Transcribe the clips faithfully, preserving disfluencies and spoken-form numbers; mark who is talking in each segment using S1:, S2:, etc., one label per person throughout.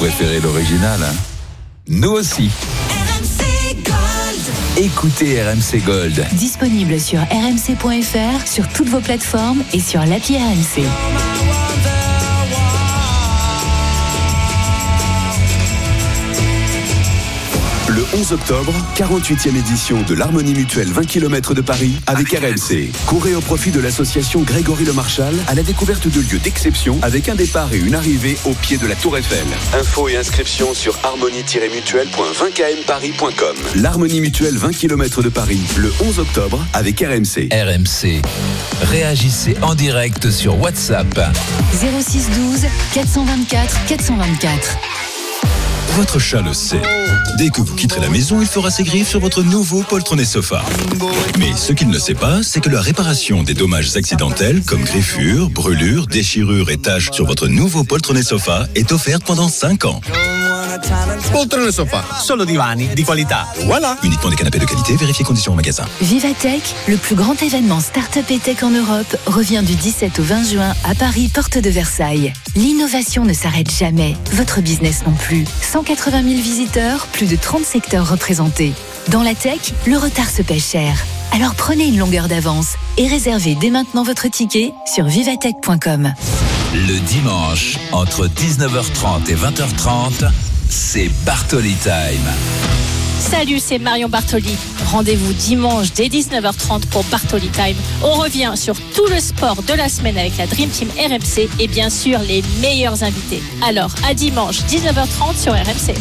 S1: préférez l'original, hein? Nous aussi.
S2: R M C Gold.
S1: Écoutez R M C Gold.
S3: Disponible sur r m c point f r, sur toutes vos plateformes et sur l'appli R M C.
S4: Le onze octobre, quarante-huitième édition de l'Harmonie Mutuelle vingt kilomètres de Paris avec R M C. Courez au profit de l'association Grégory Le Marchal à la découverte de lieux d'exception avec un départ et une arrivée au pied de la Tour Eiffel. Infos et inscriptions sur harmonie tiret mutuelle point vingt k m paris point com. L'Harmonie Mutuelle vingt kilomètres de Paris, le onze octobre avec R M C.
S1: R M C. Réagissez en direct sur WhatsApp.
S3: zéro six douze quatre cent vingt-quatre quatre cent vingt-quatre.
S5: Votre chat le sait. Dès que vous quitterez la maison, il fera ses griffes sur votre nouveau poltronné sofa. Mais ce qu'il ne sait pas, c'est que la réparation des dommages accidentels, comme griffures, brûlures, déchirures et taches sur votre nouveau poltronné sofa, est offerte pendant cinq ans.
S6: Poltrone sofa, solo divani di qualità. Voilà.
S5: Uniquement des canapés de qualité, vérifiez conditions en magasin.
S3: Vivatech, le plus grand événement start-up et tech en Europe, revient du dix-sept au vingt juin à Paris, porte de Versailles. L'innovation ne s'arrête jamais, votre business non plus. cent quatre-vingt mille visiteurs, plus de trente secteurs représentés. Dans la tech, le retard se paie cher. Alors prenez une longueur d'avance et réservez dès maintenant votre ticket sur vivatech point com.
S1: Le dimanche, entre dix-neuf heures trente et vingt heures trente, c'est Bartoli Time.
S7: Salut, c'est Marion Bartoli. Rendez-vous dimanche dès dix-neuf heures trente pour Bartoli Time. On revient sur tout le sport de la semaine avec la Dream Team R M C et bien sûr les meilleurs invités. Alors, à dimanche dix-neuf heures trente sur R M C.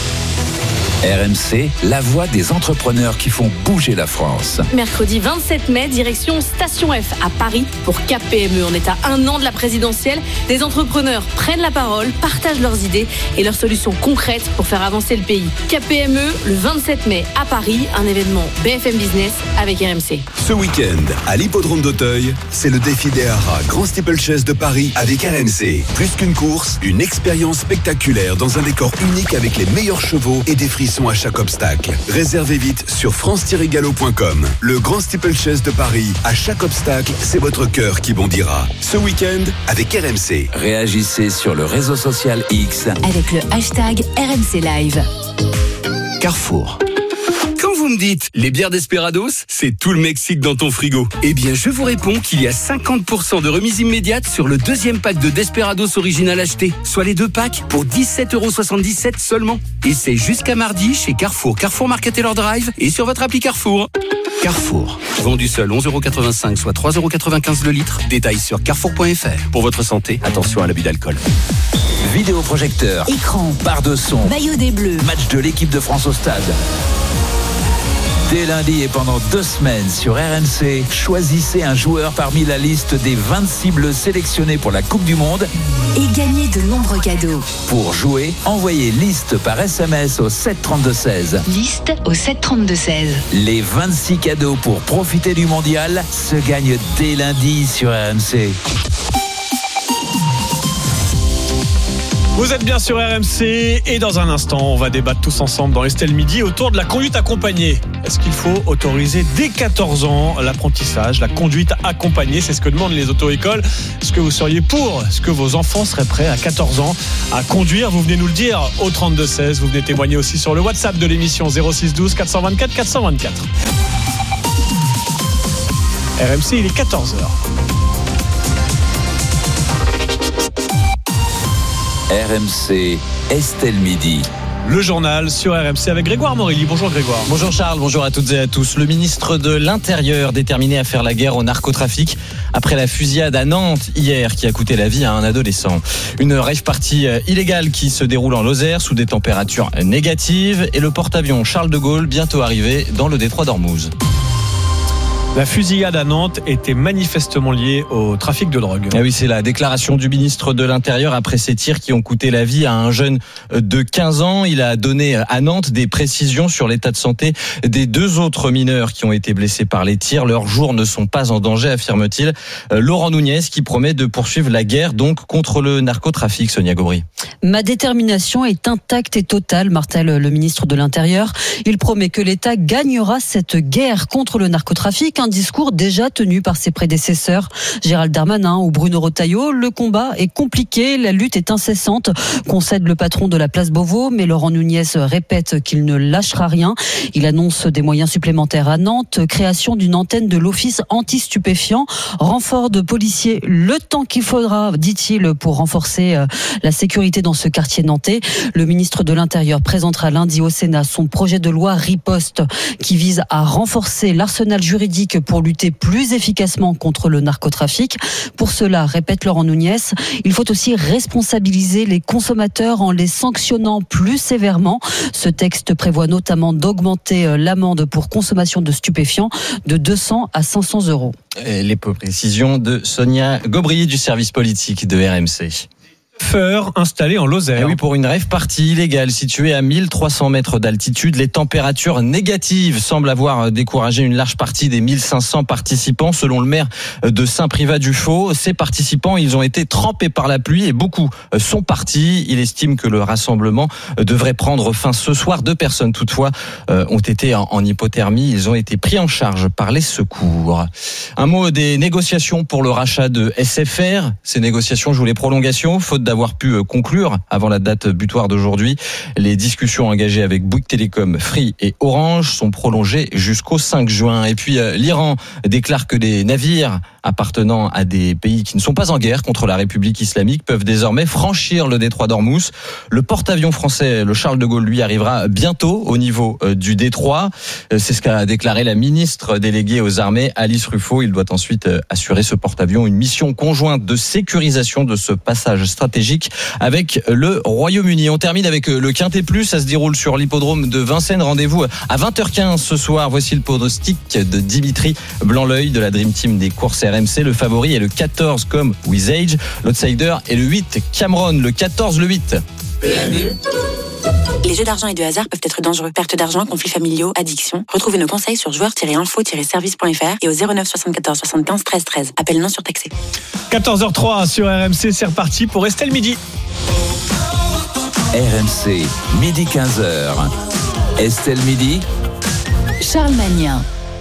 S1: R M C, la voix des entrepreneurs qui font bouger la France.
S8: Mercredi vingt-sept mai, direction Station F à Paris pour K P M E. On est à un an de la présidentielle. Des entrepreneurs prennent la parole, partagent leurs idées et leurs solutions concrètes pour faire avancer le pays. K P M E, le vingt-sept mai à Paris, un événement B F M Business avec R M C.
S4: Ce week-end, à l'hippodrome d'Auteuil, c'est le défi des haras Grand Steeplechase de Paris avec R M C. Plus qu'une course, une expérience spectaculaire dans un décor unique avec les meilleurs chevaux et des frissons à chaque obstacle. Réservez vite sur france tiret galop point com. Le Grand Steeplechase de Paris, à chaque obstacle, c'est votre cœur qui bondira. Ce week-end, avec R M C.
S1: Réagissez sur le réseau social X
S3: avec le hashtag R M C Live.
S4: Carrefour. Quand vous me dites les bières Desperados, c'est tout le Mexique dans ton frigo. Eh bien, je vous réponds qu'il y a cinquante pour cent de remise immédiate sur le deuxième pack de Desperados original acheté, soit les deux packs pour dix-sept euros soixante-dix-sept seulement. Et c'est jusqu'à mardi chez Carrefour, Carrefour Market Taylor Drive et sur votre appli Carrefour. Carrefour. Vendu seul onze euros quatre-vingt-cinq, soit trois euros quatre-vingt-quinze le litre. Détail sur carrefour point f r. Pour votre santé, attention à l'abus d'alcool.
S1: Vidéoprojecteur,
S3: Écran,
S1: barre de son,
S3: maillot des Bleus,
S1: match de l'équipe de France au stade. Dès lundi et pendant deux semaines sur R M C, choisissez un joueur parmi la liste des vingt-six bleus sélectionnés pour la Coupe du Monde
S3: et gagnez de nombreux cadeaux.
S1: Pour jouer, envoyez liste par S M S au sept trente-deux seize.
S3: Liste au sept trente-deux seize.
S1: Les vingt-six cadeaux pour profiter du mondial se gagnent dès lundi sur R M C.
S9: Vous êtes bien sur R M C et dans un instant, on va débattre tous ensemble dans Estelle Midi autour de la conduite accompagnée. Est-ce qu'il faut autoriser dès quatorze ans l'apprentissage, la conduite accompagnée? C'est ce que demandent les auto-écoles. Est-ce que vous seriez pour? Est-ce que vos enfants seraient prêts à quatorze ans à conduire? Vous venez nous le dire au trente-deux seize. Vous venez témoigner aussi sur le WhatsApp de l'émission zéro six douze quatre cent vingt-quatre quatre cent vingt-quatre. R M C, il est quatorze heures.
S1: R M C, Estelle Midi.
S9: Le journal sur R M C avec Grégoire Morelli. Bonjour Grégoire.
S10: Bonjour Charles, bonjour à toutes et à tous. Le ministre de l'Intérieur déterminé à faire la guerre au narcotrafic après la fusillade à Nantes hier qui a coûté la vie à un adolescent. Une rave party illégale qui se déroule en Lozère sous des températures négatives et le porte-avions Charles de Gaulle bientôt arrivé dans le détroit d'Ormuz.
S9: La fusillade à Nantes était manifestement liée au trafic de drogue.
S10: Ah oui, c'est la déclaration du ministre de l'Intérieur après ces tirs qui ont coûté la vie à un jeune de quinze ans. Il a donné à Nantes des précisions sur l'état de santé des deux autres mineurs qui ont été blessés par les tirs. Leurs jours ne sont pas en danger, affirme-t-il. Laurent Nunez qui promet de poursuivre la guerre donc contre le narcotrafic, Sonia Gobry.
S11: Ma détermination est intacte et totale, martèle le ministre de l'Intérieur. Il promet que l'État gagnera cette guerre contre le narcotrafic. un discours déjà tenu par ses prédécesseurs, Gérald Darmanin ou Bruno Retailleau. Le combat est compliqué, la lutte est incessante, concède le patron de la place Beauvau, mais Laurent Nunez répète qu'il ne lâchera rien. Il annonce des moyens supplémentaires à Nantes, création d'une antenne de l'office anti-stupéfiants, renfort de policiers, le temps qu'il faudra, dit-il, pour renforcer la sécurité dans ce quartier nantais. Le ministre de l'Intérieur présentera lundi au Sénat son projet de loi riposte qui vise à renforcer l'arsenal juridique pour lutter plus efficacement contre le narcotrafic. Pour cela, répète Laurent Nunez, il faut aussi responsabiliser les consommateurs en les sanctionnant plus sévèrement. Ce texte prévoit notamment d'augmenter l'amende pour consommation de stupéfiants de deux cents à cinq cents euros.
S10: Et les précisions de Sonia Gobry du service politique de R M C.
S9: Feur installé en Lozère.
S10: Et oui, pour une rave party illégale située à mille trois cents mètres d'altitude, les températures négatives semblent avoir découragé une large partie des mille cinq cents participants. Selon le maire de Saint-Privat-du-Faux, ces participants, ils ont été trempés par la pluie et beaucoup sont partis. Il estime que le rassemblement devrait prendre fin ce soir. Deux personnes toutefois ont été en hypothermie. Ils ont été pris en charge par les secours. Un mot des négociations pour le rachat de S F R. Ces négociations jouent les prolongations, faute d'avoir pu conclure avant la date butoir d'aujourd'hui. Les discussions engagées avec Bouygues Télécom, Free et Orange sont prolongées jusqu'au cinq juin. Et puis l'Iran déclare que les navires appartenant à des pays qui ne sont pas en guerre contre la République islamique peuvent désormais franchir le détroit d'Ormuz. Le porte-avions français, le Charles de Gaulle, lui, arrivera bientôt au niveau du détroit. C'est ce qu'a déclaré la ministre déléguée aux armées, Alice Ruffo. Il doit ensuite assurer ce porte-avions une mission conjointe de sécurisation de ce passage stratégique avec le Royaume-Uni. On termine avec le Quintet Plus. Ça se déroule sur l'hippodrome de Vincennes. Rendez-vous à vingt heures quinze ce soir. Voici le pronostic de Dimitri Blanc-L'œil de la Dream Team des courses R M C. Le favori est le quatorze comme With Age. L'outsider est le huit Cameron. Le quatorze, le huit.
S12: Les jeux d'argent et de hasard peuvent être dangereux. Perte d'argent, conflits familiaux, addiction. Retrouvez nos conseils sur joueurs tiret info tiret service point f r et au zéro neuf soixante-quatorze soixante-quinze treize treize. Appel non surtaxé.
S9: quatorze heures trois sur R M C, c'est reparti pour Estelle Midi.
S1: R M C, midi quinze heures. Estelle Midi.
S3: Charles Magnin.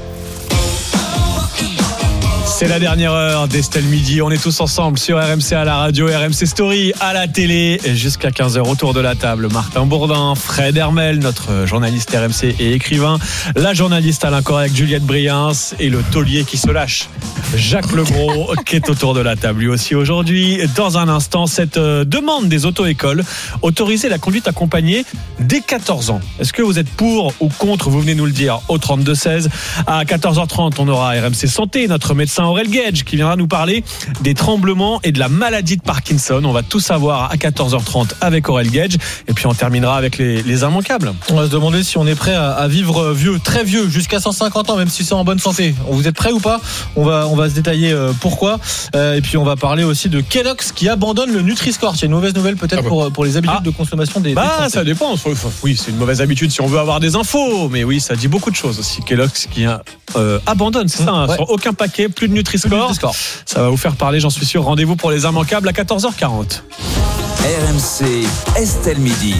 S9: C'est la dernière heure d'Estelle Midi. On est tous ensemble sur R M C à la radio, R M C Story à la télé. Jusqu'à quinze heures autour de la table. Martin Bourdin, Fred Hermel, notre journaliste R M C et écrivain. La journaliste Alain Correc, Juliette Briens et le taulier qui se lâche, Jacques Legros, qui est autour de la table lui aussi aujourd'hui. Dans un instant, cette demande des auto-écoles, autoriser la conduite accompagnée dès quatorze ans. Est-ce que vous êtes pour ou contre? Vous venez nous le dire au trente-deux seize. À quatorze heures trente, on aura R M C Santé, notre médecin Aurel Gage qui viendra nous parler des tremblements et de la maladie de Parkinson. On va tout savoir à quatorze heures trente avec Aurel Gage. Et puis on terminera avec les, les immanquables.
S13: On va se demander si on est prêt à, à vivre vieux, très vieux, jusqu'à cent cinquante ans, même si c'est en bonne santé. Vous êtes prêts ou pas? On va, on va se détailler euh, pourquoi. Euh, et puis on va parler aussi de Kellogg's qui abandonne le Nutri-Score. C'est une mauvaise nouvelle peut-être ah bah. pour, pour les habitudes ah. de consommation des,
S9: bah,
S13: des Français.
S9: Ça dépend. Oui, c'est une mauvaise habitude si on veut avoir des infos. Mais oui, ça dit beaucoup de choses aussi. Kellogg's qui euh, abandonne, c'est mmh, ça, hein, ouais. Sur aucun paquet, plus de Nutri-Score. Nutri-Score. Ça va vous faire parler, j'en suis sûr. Rendez-vous pour les immanquables à quatorze heures quarante.
S1: R M C, Estelle Midi.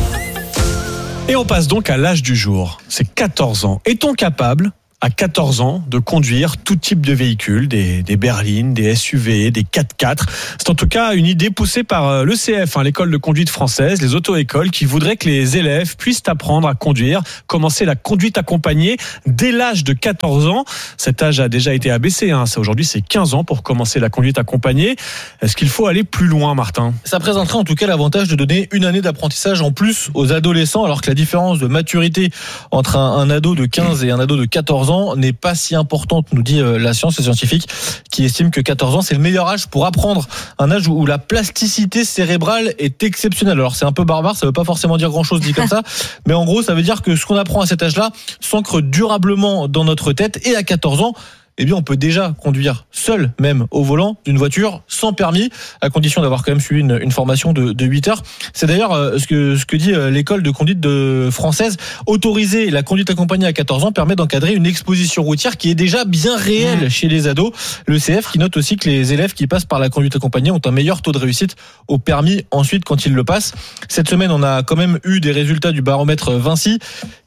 S9: Et on passe donc à l'âge du jour. C'est quatorze ans. Est-on capable, à quatorze ans, de conduire tout type de véhicules, des, des berlines, des S U V, des quatre-quatre. C'est en tout cas une idée poussée par l'E C F, hein, l'école de conduite française, les auto-écoles, qui voudraient que les élèves puissent apprendre à conduire, commencer la conduite accompagnée dès l'âge de quatorze ans. Cet âge a déjà été abaissé, hein. Aujourd'hui c'est quinze ans pour commencer la conduite accompagnée. Est-ce qu'il faut aller plus loin, Martin?
S13: Ça présenterait en tout cas l'avantage de donner une année d'apprentissage en plus aux adolescents, alors que la différence de maturité entre un, un ado de quinze et un ado de quatorze ans n'est pas si importante, nous dit la science, les scientifiques qui estiment que quatorze ans c'est le meilleur âge pour apprendre, un âge où la plasticité cérébrale est exceptionnelle. Alors c'est un peu barbare, ça veut pas forcément dire grand chose dit comme ça, mais en gros ça veut dire que ce qu'on apprend à cet âge-là s'ancre durablement dans notre tête, et à quatorze ans eh bien, on peut déjà conduire seul, même au volant d'une voiture, sans permis, à condition d'avoir quand même suivi une, une formation de, de huit heures. C'est d'ailleurs euh, ce que, ce que dit euh, l'école de conduite de française. Autoriser la conduite accompagnée à quatorze ans permet d'encadrer une exposition routière qui est déjà bien réelle mmh. chez les ados. Le C F qui note aussi que les élèves qui passent par la conduite accompagnée ont un meilleur taux de réussite au permis ensuite quand ils le passent. Cette semaine, on a quand même eu des résultats du baromètre Vinci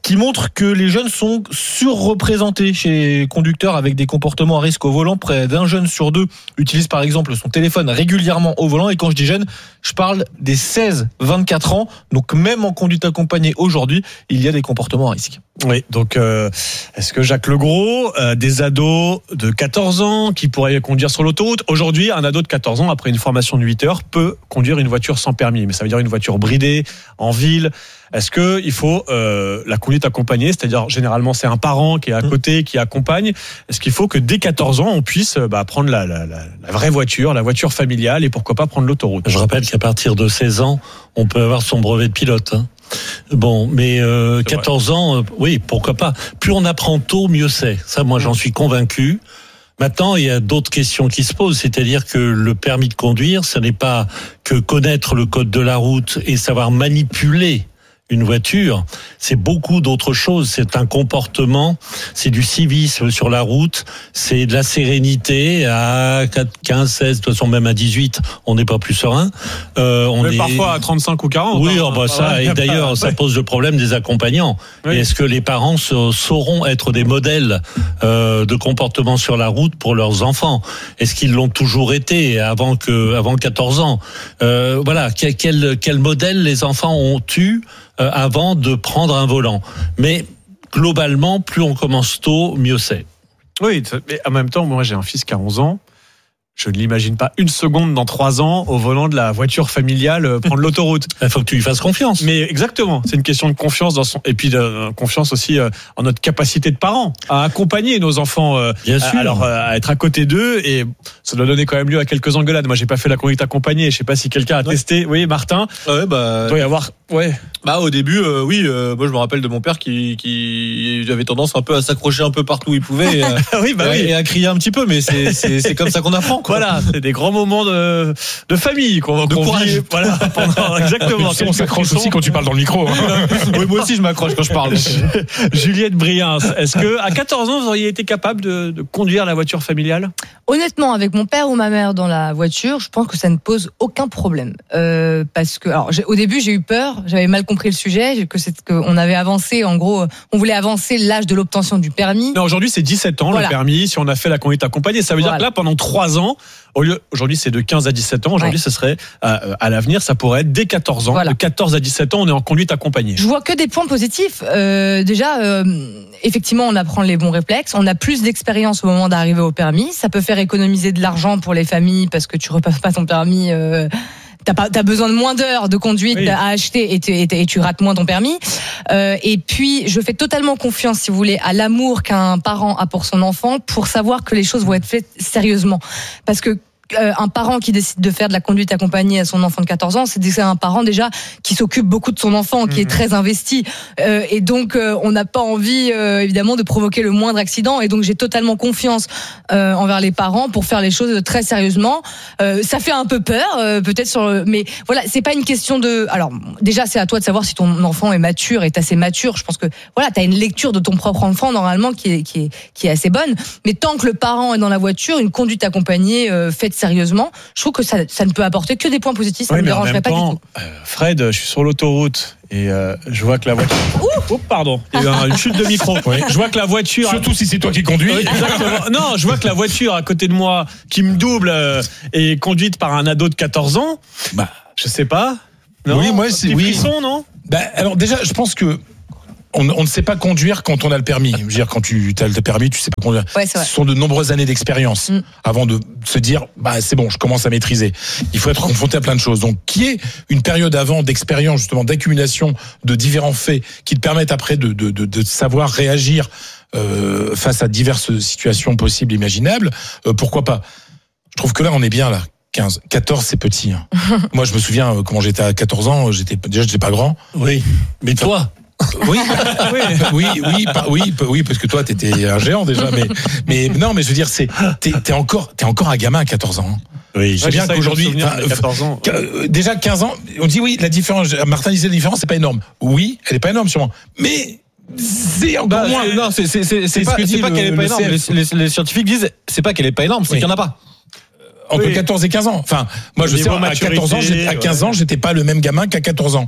S13: qui montre que les jeunes sont surreprésentés chez les conducteurs avec des comportements à risque au volant. Près d'un jeune sur deux utilise par exemple son téléphone régulièrement au volant. Et quand je dis jeune, je parle des seize vingt-quatre ans. Donc même en conduite accompagnée aujourd'hui, il y a des comportements à risque.
S9: Oui, donc euh, est-ce que Jacques Legros, euh, des ados de quatorze ans qui pourraient conduire sur l'autoroute, aujourd'hui un ado de quatorze ans après une formation de huit heures peut conduire une voiture sans permis, mais ça veut dire une voiture bridée en ville. Est-ce que il faut euh, la conduite accompagnée, c'est-à-dire généralement c'est un parent qui est à côté, qui accompagne. Est-ce qu'il faut que dès quatorze ans on puisse bah, prendre la, la, la, la vraie voiture, la voiture familiale et pourquoi pas prendre l'autoroute?
S14: Je rappelle qu'à partir de seize ans, on peut avoir son brevet de pilote. Hein. Bon, mais euh, quatorze ans, euh, oui, pourquoi pas. Plus on apprend tôt, mieux c'est. Ça, moi, j'en suis convaincu. Maintenant, il y a d'autres questions qui se posent, c'est-à-dire que le permis de conduire, ce n'est pas que connaître le code de la route et savoir manipuler une voiture, c'est beaucoup d'autres choses. C'est un comportement, c'est du civisme sur la route, c'est de la sérénité à quinze, seize, de toute façon même à dix-huit, on n'est pas plus serein. Euh, on
S9: Mais
S14: est
S9: parfois à trente-cinq ou quarante.
S14: Oui,
S9: hein,
S14: oh bah ça, et d'ailleurs, ouais. ça pose le problème des accompagnants. Oui. Et est-ce que les parents sauront être des modèles euh, de comportement sur la route pour leurs enfants? Est-ce qu'ils l'ont toujours été avant que, avant quatorze ans? euh, Voilà, quel, quel, quel modèle les enfants ont eu euh, avant de prendre un volant? Mais globalement, plus on commence tôt, mieux c'est.
S9: Oui, mais en même temps, moi j'ai un fils qui a onze ans. Je ne l'imagine pas une seconde dans trois ans au volant de la voiture familiale euh, prendre l'autoroute.
S14: Il faut que tu lui fasses confiance.
S9: Mais exactement, c'est une question de confiance dans son et puis de euh, confiance aussi euh, en notre capacité de parents à accompagner nos enfants, euh,
S14: Bien sûr.
S9: À, alors euh, à être à côté d'eux, et ça doit donner quand même lieu à quelques engueulades. Moi, j'ai pas fait la conduite accompagnée. Je sais pas si quelqu'un a ouais. testé. Oui, Martin.
S13: Ouais, bah.
S9: Il doit y avoir. Ouais.
S13: Bah au début, euh, oui. Euh, moi, je me rappelle de mon père qui qui avait tendance un peu à s'accrocher un peu partout où il pouvait. Et, euh,
S9: oui, bah
S13: et,
S9: oui.
S13: et à crier un petit peu, mais c'est c'est c'est comme ça qu'on apprend. Quoi.
S9: Voilà, c'est des grands moments de de famille qu'on
S13: de
S9: qu'on
S13: courage.
S9: vit. Voilà, pendant, exactement.
S15: On s'accroche aussi quand tu parles dans le micro. Hein.
S13: Oui, moi aussi, je m'accroche quand je parle.
S9: Juliette Briens, est-ce que à quatorze ans vous auriez été capable de, de conduire la voiture familiale?
S16: Honnêtement, avec mon père ou ma mère dans la voiture, je pense que ça ne pose aucun problème. Euh, parce que, alors, au début, j'ai eu peur, j'avais mal compris le sujet, que c'est qu'on avait avancé, en gros, on voulait avancer l'âge de l'obtention du permis.
S9: Non, aujourd'hui, c'est dix-sept ans voilà. le permis. Si on a fait la conduite accompagnée, ça veut voilà. dire que là, pendant trois ans, au lieu, aujourd'hui, c'est de quinze à dix-sept ans. Aujourd'hui, ouais. ce serait euh, à l'avenir, ça pourrait être dès quatorze ans. Voilà. De quatorze à dix-sept ans, on est en conduite accompagnée.
S16: Je vois que des points positifs. Euh, déjà, euh, effectivement, on apprend les bons réflexes. On a plus d'expérience au moment d'arriver au permis. Ça peut faire économiser de l'argent pour les familles parce que tu repasses pas ton permis. Euh, T'as, pas, t'as besoin de moins d'heures de conduite oui. à acheter et, et, et tu rates moins ton permis. Euh, et puis, je fais totalement confiance, si vous voulez, à l'amour qu'un parent a pour son enfant pour savoir que les choses vont être faites sérieusement. Parce que Euh, un parent qui décide de faire de la conduite accompagnée à son enfant de quatorze ans, c'est un parent déjà qui s'occupe beaucoup de son enfant, qui mmh. est très investi. Euh, et donc, euh, on n'a pas envie, euh, évidemment, de provoquer le moindre accident. Et donc, j'ai totalement confiance euh, envers les parents pour faire les choses très sérieusement. Euh, ça fait un peu peur, euh, peut-être, sur le... mais voilà, c'est pas une question de... Alors, déjà, c'est à toi de savoir si ton enfant est mature, est assez mature. Je pense que, voilà, t'as une lecture de ton propre enfant, normalement, qui est, qui est, qui est assez bonne. Mais tant que le parent est dans la voiture, une conduite accompagnée euh, faite sérieusement, je trouve que ça, ça ne peut apporter que des points positifs, ça
S9: oui,
S16: ne me dérangerait pas
S9: temps,
S16: du tout.
S9: Euh, Fred, je suis sur l'autoroute et euh, je vois que la voiture... Oh, pardon, il y a eu une chute de micro. Oui. Je vois que la voiture...
S15: Surtout si c'est toi qui conduis.
S9: Oui, exactement. Non, je vois que la voiture à côté de moi, qui me double, euh, est conduite par un ado de quatorze ans. Bah, je sais pas. Non,
S15: oui, moi, c'est... Oui.
S9: Frisson, non
S15: bah, alors déjà, je pense que On, on ne sait pas conduire quand on a le permis. Je veux dire, quand tu as le permis, tu sais pas conduire.
S16: Ouais, ce
S15: sont de nombreuses années d'expérience mm. avant de se dire, bah c'est bon, je commence à maîtriser. Il faut être confronté à plein de choses. Donc, qui est une période avant d'expérience, justement, d'accumulation de différents faits qui te permettent après de, de, de, de savoir réagir euh, face à diverses situations possibles, imaginables. Euh, pourquoi pas? Je trouve que là, on est bien là. quinze, quatorze, c'est petit. Hein. Moi, je me souviens euh, comment j'étais à quatorze ans. J'étais déjà, j'étais pas grand.
S14: Oui, mais toi.
S15: Oui, oui, oui, oui, oui, oui, parce que toi, t'étais un géant déjà, mais, mais non, mais je veux dire, c'est, t'es, t'es encore, t'es encore un gamin à quatorze ans.
S14: Oui,
S15: j'ai bien qu'aujourd'hui,
S9: quatorze ans.
S15: Déjà quinze ans, on dit oui, la différence. Martin disait la différence, c'est pas énorme. Oui, elle est pas énorme sûrement, mais c'est encore
S13: bah,
S15: moins.
S13: C'est, non, c'est, c'est, c'est, c'est pas, c'est pas qu'elle est pas énorme. Les, les, les scientifiques disent, c'est pas qu'elle est pas énorme, c'est oui. qu'il y en a pas.
S15: Entre oui. quatorze et quinze ans. Enfin, moi, je sais, à quatorze ans, à quinze ans, j'étais pas le même gamin qu'à quatorze ans.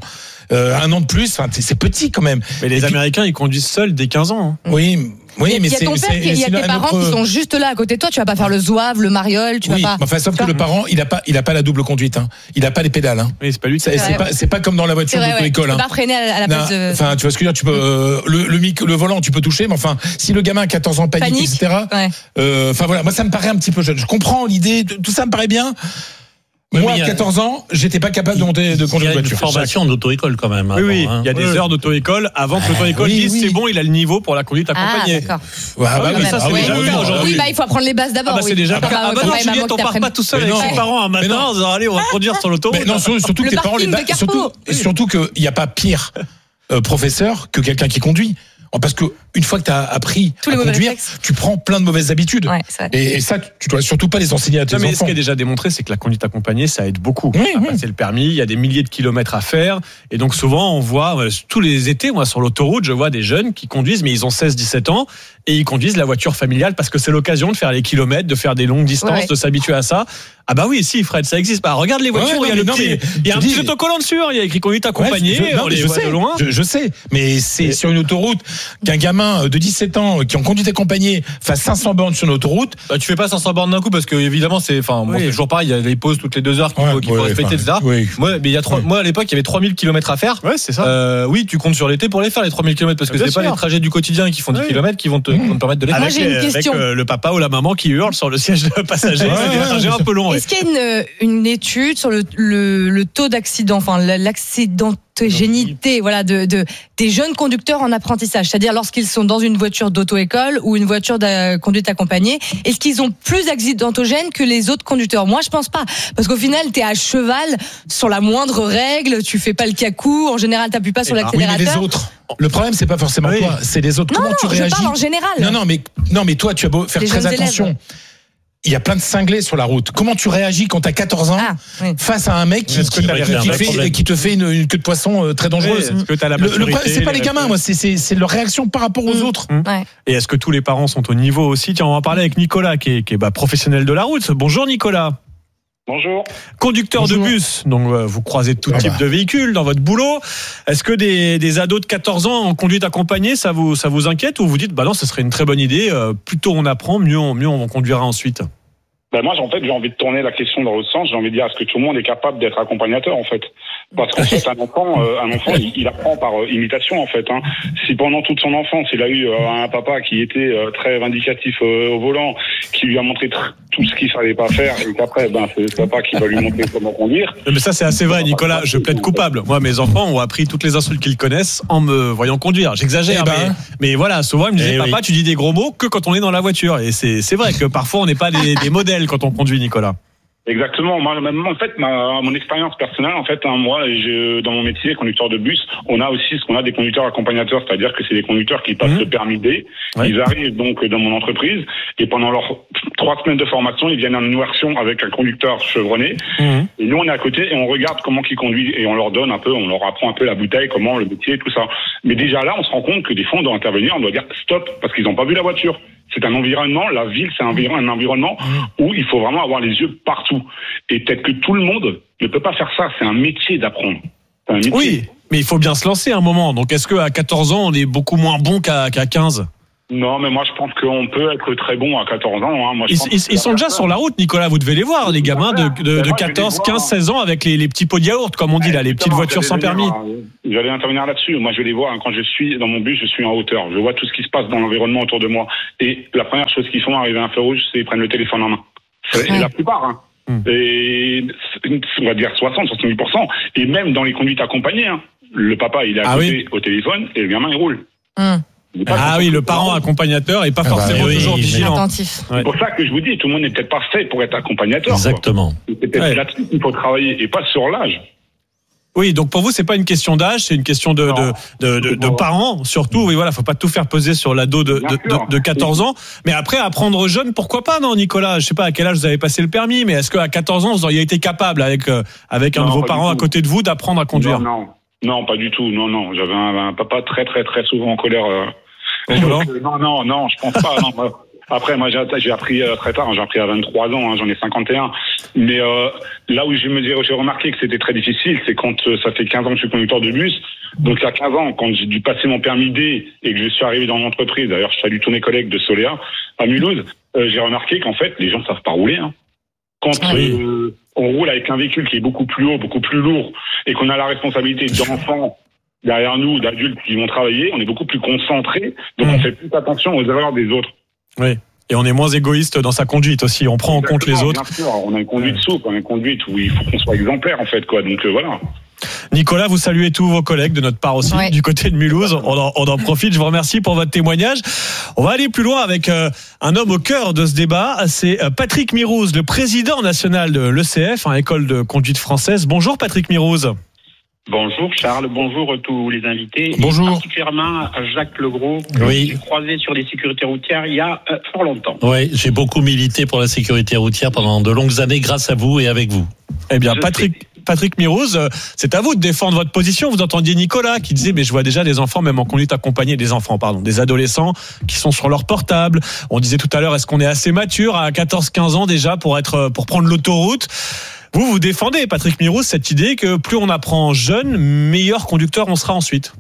S15: euh, un an de plus. Enfin, c'est, c'est petit quand même.
S9: Mais les
S15: puis,
S9: Américains, ils conduisent seuls dès quinze ans. Hein.
S15: Oui. Oui,
S16: il y a,
S15: mais
S16: il y a
S15: c'est,
S16: ton père,
S15: c'est,
S16: il y a
S15: c'est
S16: tes parents
S15: autre...
S16: qui sont juste là à côté de toi. Tu vas pas faire le zouave, le mariole, tu
S15: oui,
S16: vas pas.
S15: Enfin, sauf que le parent, il a pas, il a pas la double conduite. Hein. Il a pas les pédales. Hein.
S9: Oui, c'est pas lui.
S15: C'est, c'est, c'est pas, c'est pas comme dans la voiture
S16: vrai,
S15: d'auto-école.
S16: Ouais. Tu peux
S15: hein.
S16: pas freiner à la, à la place de.
S15: Enfin, tu vois ce que je veux dire. Tu peux euh, le, le mic, le volant, tu peux toucher, mais enfin, si le gamin a quatorze ans panique,
S16: Panique,
S15: et cetera.
S16: Ouais.
S15: Euh, enfin voilà, moi ça me paraît un petit peu jeune. Je comprends l'idée, tout ça me paraît bien.
S14: Oui,
S15: Moi,
S14: à
S15: quatorze ans, j'étais pas capable de monter, de conduire une
S14: voiture. Il y a une formation d'auto-école quand même.
S9: Oui, oui.
S14: Hein.
S9: Il y a des
S14: oui.
S9: heures d'auto-école avant que l'auto-école
S15: oui,
S9: dise
S15: oui.
S9: c'est bon, il a le niveau pour la conduite accompagnée.
S16: Ah, d'accord.
S15: Ouais, bah, oui,
S9: ça, c'est
S16: oui,
S9: déjà
S16: oui,
S9: fait
S16: oui,
S9: aujourd'hui.
S16: oui, bah, il faut apprendre les bases d'abord.
S9: Ah bah c'est
S16: oui.
S9: déjà pas.
S16: Ah bah,
S9: Ah bah non,
S16: ouais, maman,
S9: Juliette, on
S16: qui
S9: part
S16: apprenne.
S9: pas tout seul
S15: Mais
S9: avec
S15: non.
S9: ses parents un matin en disant allez, on va conduire sur l'autoroute.
S15: Mais non, surtout, surtout
S16: Le
S15: que tes parents les
S16: parking de
S15: ba- surtout,
S16: Carrefour.
S15: et surtout qu'il n'y a pas pire euh, professeur que quelqu'un qui conduit. Parce que une fois que tu as appris
S16: Tous
S15: à
S16: les mauvais
S15: conduire,
S16: réflexes.
S15: tu prends plein de mauvaises habitudes.
S16: Ouais, c'est vrai.
S15: Et, et ça, tu dois surtout pas les enseigner à tes
S9: Non, mais ce
S15: enfants.
S9: qui est déjà démontré, c'est que la conduite accompagnée, ça aide beaucoup.
S15: Oui,
S9: à
S15: oui.
S9: passer le permis, il y a des milliers de kilomètres à faire. Et donc, souvent, on voit, euh, tous les étés, moi, sur l'autoroute, je vois des jeunes qui conduisent, mais ils ont seize dix-sept ans, et ils conduisent la voiture familiale parce que c'est l'occasion de faire les kilomètres, de faire des longues distances,
S16: Ouais.
S9: de s'habituer à ça. Ah bah oui, si, Fred, ça existe. Bah, regarde les voitures,
S15: Ouais,
S9: il y a
S15: non,
S9: le
S15: mais
S9: petit,
S15: non, mais
S9: il y a un
S15: je
S9: petit
S15: dis-
S9: autocollant dessus, hein, il y a écrit conduite accompagnée,
S15: Ouais, je, non,
S9: on
S15: mais
S9: les
S15: je
S9: voit
S15: sais,
S9: de loin.
S15: Je, je sais, mais c'est sur une autoroute qu'un gamin de dix-sept ans qui en conduite accompagnée fasse cinq cents bornes sur une autoroute.
S13: Bah, tu fais pas cinq cents bornes d'un coup parce que évidemment c'est, enfin, bon,
S9: Oui.
S13: c'est toujours pareil. Il y a les pauses toutes les deux heures qu'il
S15: Ouais,
S13: faut, qu'il
S15: ouais,
S13: faut respecter,
S15: enfin,
S13: et cetera.
S15: oui.
S13: Moi, mais il y a trois,
S15: Oui.
S13: moi à l'époque il y avait trois mille kilomètres à faire.
S9: Ouais, c'est ça.
S13: Euh, oui, tu comptes sur l'été pour les faire les trois mille kilomètres parce que
S9: Bien
S13: c'est pas
S9: sûr.
S13: les trajets du quotidien qui font dix
S9: Oui.
S13: kilomètres qui vont te, qui vont te permettre de les faire.
S16: Moi,
S9: Avec,
S16: j'ai une
S9: euh, avec,
S16: question.
S9: euh, le papa ou la maman qui hurle sur le siège de passager,
S15: Ouais,
S9: c'est des
S15: ouais,
S9: trajets
S15: ouais,
S9: un peu longs.
S16: Est-ce qu'il y a une, une étude sur le, le, le taux d'accident, enfin la- l'accidentogénité, voilà, de, de des jeunes conducteurs en apprentissage, c'est-à-dire lorsqu'ils sont dans une voiture d'auto-école ou une voiture de conduite accompagnée, est-ce qu'ils ont plus accidentogènes que les autres conducteurs? Moi, je pense pas, parce qu'au final, t'es à cheval sur la moindre règle, tu fais pas le cacou, en général, t'appuies pas sur
S15: Oui, mais
S16: l'accélérateur.
S15: les autres. Le problème, c'est pas forcément
S9: Oui.
S15: toi, c'est les autres.
S16: Non,
S15: Comment tu
S16: non, je
S15: réagis
S16: parle en général.
S15: Non, non, mais non, mais toi, tu as beau faire
S16: Les
S15: très
S16: jeunes
S15: attention.
S16: élèves.
S15: Il y a plein de cinglés sur la route. Comment tu réagis quand tu as quatorze ans
S16: Ah, oui.
S15: face à un mec qui,
S9: Est-ce que
S15: qui,
S9: t'as les
S15: qui
S9: vrais
S15: fait,
S14: problèmes
S15: qui te fait une, une queue de poisson euh, très dangereuse?
S9: Est-ce que t'as la
S15: Le- le
S9: maturité,
S15: problème, c'est pas les gamins,
S9: réflexes
S15: moi, c'est, c'est, c'est leur réaction par rapport aux
S16: Mm.
S15: autres.
S16: Ouais.
S9: Et est-ce que tous les parents sont au niveau aussi? Tiens, on va en parler avec Nicolas, qui est, qui est bah, professionnel de la route. Bonjour Nicolas.
S17: Bonjour.
S9: Conducteur
S15: Bonjour.
S9: de bus, donc euh, vous croisez tout
S15: Ah
S9: type
S15: bah.
S9: de véhicules dans votre boulot. Est-ce que des, des ados de quatorze ans en conduite accompagnée, ça vous, ça vous inquiète, ou vous dites bah non, ce serait une très bonne idée, euh, plus tôt on apprend, mieux on, mieux on conduira ensuite?
S17: Ben moi, en fait, j'ai envie de tourner la question dans l'autre sens. J'ai envie de dire, est-ce que tout le monde est capable d'être accompagnateur, en fait? Parce qu'en fait, un enfant, euh, un enfant, il, il apprend par euh, imitation, en fait. Hein. Si pendant toute son enfance, il a eu euh, un papa qui était euh, très vindicatif euh, au volant, qui lui a montré tr- tout ce qu'il fallait pas faire, et qu'après, ben, c'est le papa qui va lui montrer comment conduire.
S9: Mais ça c'est assez vrai Nicolas, je plaide coupable. Moi mes enfants ont appris toutes les insultes qu'ils connaissent en me voyant conduire. J'exagère,
S15: Eh ben.
S9: mais, mais voilà, souvent ils me disaient
S14: Eh oui.
S9: papa tu dis des gros mots que quand on est dans la voiture. Et c'est, c'est vrai que parfois on n'est pas des, des modèles quand on conduit Nicolas.
S17: Exactement. Moi, même, en fait, ma, mon expérience personnelle, en fait, hein, moi, je, dans mon métier, conducteur de bus, on a aussi ce qu'on a des conducteurs accompagnateurs, c'est-à-dire que c'est des conducteurs qui passent
S9: Mmh.
S17: le permis D.
S9: Ouais.
S17: Ils arrivent donc dans mon entreprise et pendant leurs trois semaines de formation, ils viennent en immersion avec un conducteur chevronné.
S9: Mmh.
S17: Et nous, on est à côté et on regarde comment ils conduisent et on leur donne un peu, on leur apprend un peu la bouteille, comment le métier, tout ça. Mais déjà là, on se rend compte que des fois, on doit intervenir, on doit dire stop parce qu'ils n'ont pas vu la voiture. C'est un environnement, la ville, c'est un, environ- un environnement où il faut vraiment avoir les yeux partout. Et peut-être que tout le monde ne peut pas faire ça. C'est un métier d'apprendre. C'est un métier.
S9: Oui, mais il faut bien se lancer un moment. Donc est-ce qu'à quatorze ans on est beaucoup moins bon qu'à, qu'à quinze?
S17: Non, mais moi, je pense qu'on peut être très bon à quatorze ans. Hein. Moi, je
S9: Ils,
S17: pense
S9: ils-
S17: que
S9: ils sont déjà sur la route Nicolas, vous devez les voir, les gamins de, de,
S17: Ben,
S9: de
S17: moi, je vais
S9: quatorze,
S17: les voir,
S9: quinze, seize ans avec les, les petits pots de yaourt comme on dit là, les petites
S17: Justement,
S9: voitures sans
S17: j'allais
S9: permis.
S17: venir, euh, J'allais intervenir là-dessus. Moi, je vais les voir. hein. Quand je suis dans mon bus, je suis en hauteur. Je vois tout ce qui se passe dans l'environnement autour de moi. Et la première chose qu'ils font, arriver à un feu rouge, c'est qu'ils prennent le téléphone en main. C'est
S16: Ouais.
S17: la plupart. Hein.
S9: Hmm.
S17: Et on va dire soixante, soixante-dix pour cent. Et même dans les conduites accompagnées, hein, le papa, il est à
S9: Ah
S17: côté
S9: oui.
S17: au téléphone et le gamin, il roule.
S16: Hum.
S17: Il est pas
S9: Ah
S17: content.
S9: oui, le parent accompagnateur est pas
S15: Ah bah
S9: forcément
S14: oui,
S9: toujours
S14: mais-
S9: vigilant.
S16: Attentif.
S9: Ouais.
S17: C'est pour ça que je vous dis, tout le monde n'est peut-être pas fait pour être accompagnateur. quoi.
S14: Exactement.
S17: C'est peut-être
S9: Ouais.
S17: là-dessus qu'il faut travailler et pas sur l'âge.
S9: Oui, donc pour vous, c'est pas une question d'âge, c'est une question de, de, de, de, de parents, surtout. Oui, voilà, faut pas tout faire peser sur l'ado de,
S17: Bien
S9: de,
S17: sûr.
S9: de, de quatorze ans. Mais après, apprendre jeune, pourquoi pas, non, Nicolas? Je sais pas à quel âge vous avez passé le permis, mais est-ce qu'à quatorze ans, vous auriez été capable, avec, euh, avec un
S17: Non,
S9: de vos
S17: pas du
S9: parents à
S17: tout.
S9: côté de vous, d'apprendre à conduire?
S17: Non, non, non, pas du tout. Non, non, j'avais un, un papa très, très, très souvent en colère. euh.
S9: Au volant
S17: Donc, euh, non, non, non, je pense pas. non, moi, Après, moi, j'ai, j'ai appris euh, très tard, hein, j'ai appris à vingt-trois ans, hein, j'en ai cinquante et un. Mais euh, là où je me dis, j'ai remarqué que c'était très difficile, c'est quand euh, ça fait quinze ans que je suis conducteur de bus. Donc, il y a quinze ans, quand j'ai dû passer mon permis D et que je suis arrivé dans l'entreprise, d'ailleurs, je salue tous mes collègues de Soléa à Mulhouse, euh, j'ai remarqué qu'en fait, les gens savent pas rouler. Hein. Quand oui. euh, on roule avec un véhicule qui est beaucoup plus haut, beaucoup plus lourd, et qu'on a la responsabilité d'enfants derrière nous, d'adultes qui vont travailler, on est beaucoup plus concentrés, donc mmh. on fait plus attention aux erreurs des autres.
S9: Oui. Et on est moins égoïste dans sa conduite aussi. On prend Exactement, en compte les autres.
S17: Bien sûr, on a une conduite souple, on a une conduite où il faut qu'on soit exemplaire en fait, quoi. Donc euh, voilà.
S9: Nicolas, vous saluez tous vos collègues de notre part aussi, ouais. du côté de Mulhouse. On en, on en profite. Je vous remercie pour votre témoignage. On va aller plus loin avec euh, un homme au cœur de ce débat. C'est euh, Patrick Mirouz, le président national de l'E C F, hein, École de conduite française. Bonjour Patrick Mirouz.
S18: Bonjour Charles, bonjour à tous les invités.
S9: Bonjour.
S18: Et particulièrement à Jacques Legros, que
S14: oui.
S18: j'ai croisé sur des sécurités routières il y a euh, fort longtemps.
S14: Oui, j'ai beaucoup milité pour la sécurité routière pendant de longues années grâce à vous et avec vous.
S9: Eh bien,
S18: Je
S9: Patrick...
S18: sais.
S9: Patrick Mirouz, c'est à vous de défendre votre position. Vous entendiez Nicolas qui disait, mais je vois déjà des enfants, même en conduite accompagnée, des enfants, pardon, des adolescents qui sont sur leur portable. On disait tout à l'heure, est-ce qu'on est assez mature à quatorze quinze ans déjà pour être, pour prendre l'autoroute? Vous, vous défendez, Patrick Mirouz, cette idée que plus on apprend jeune, meilleur conducteur on sera ensuite.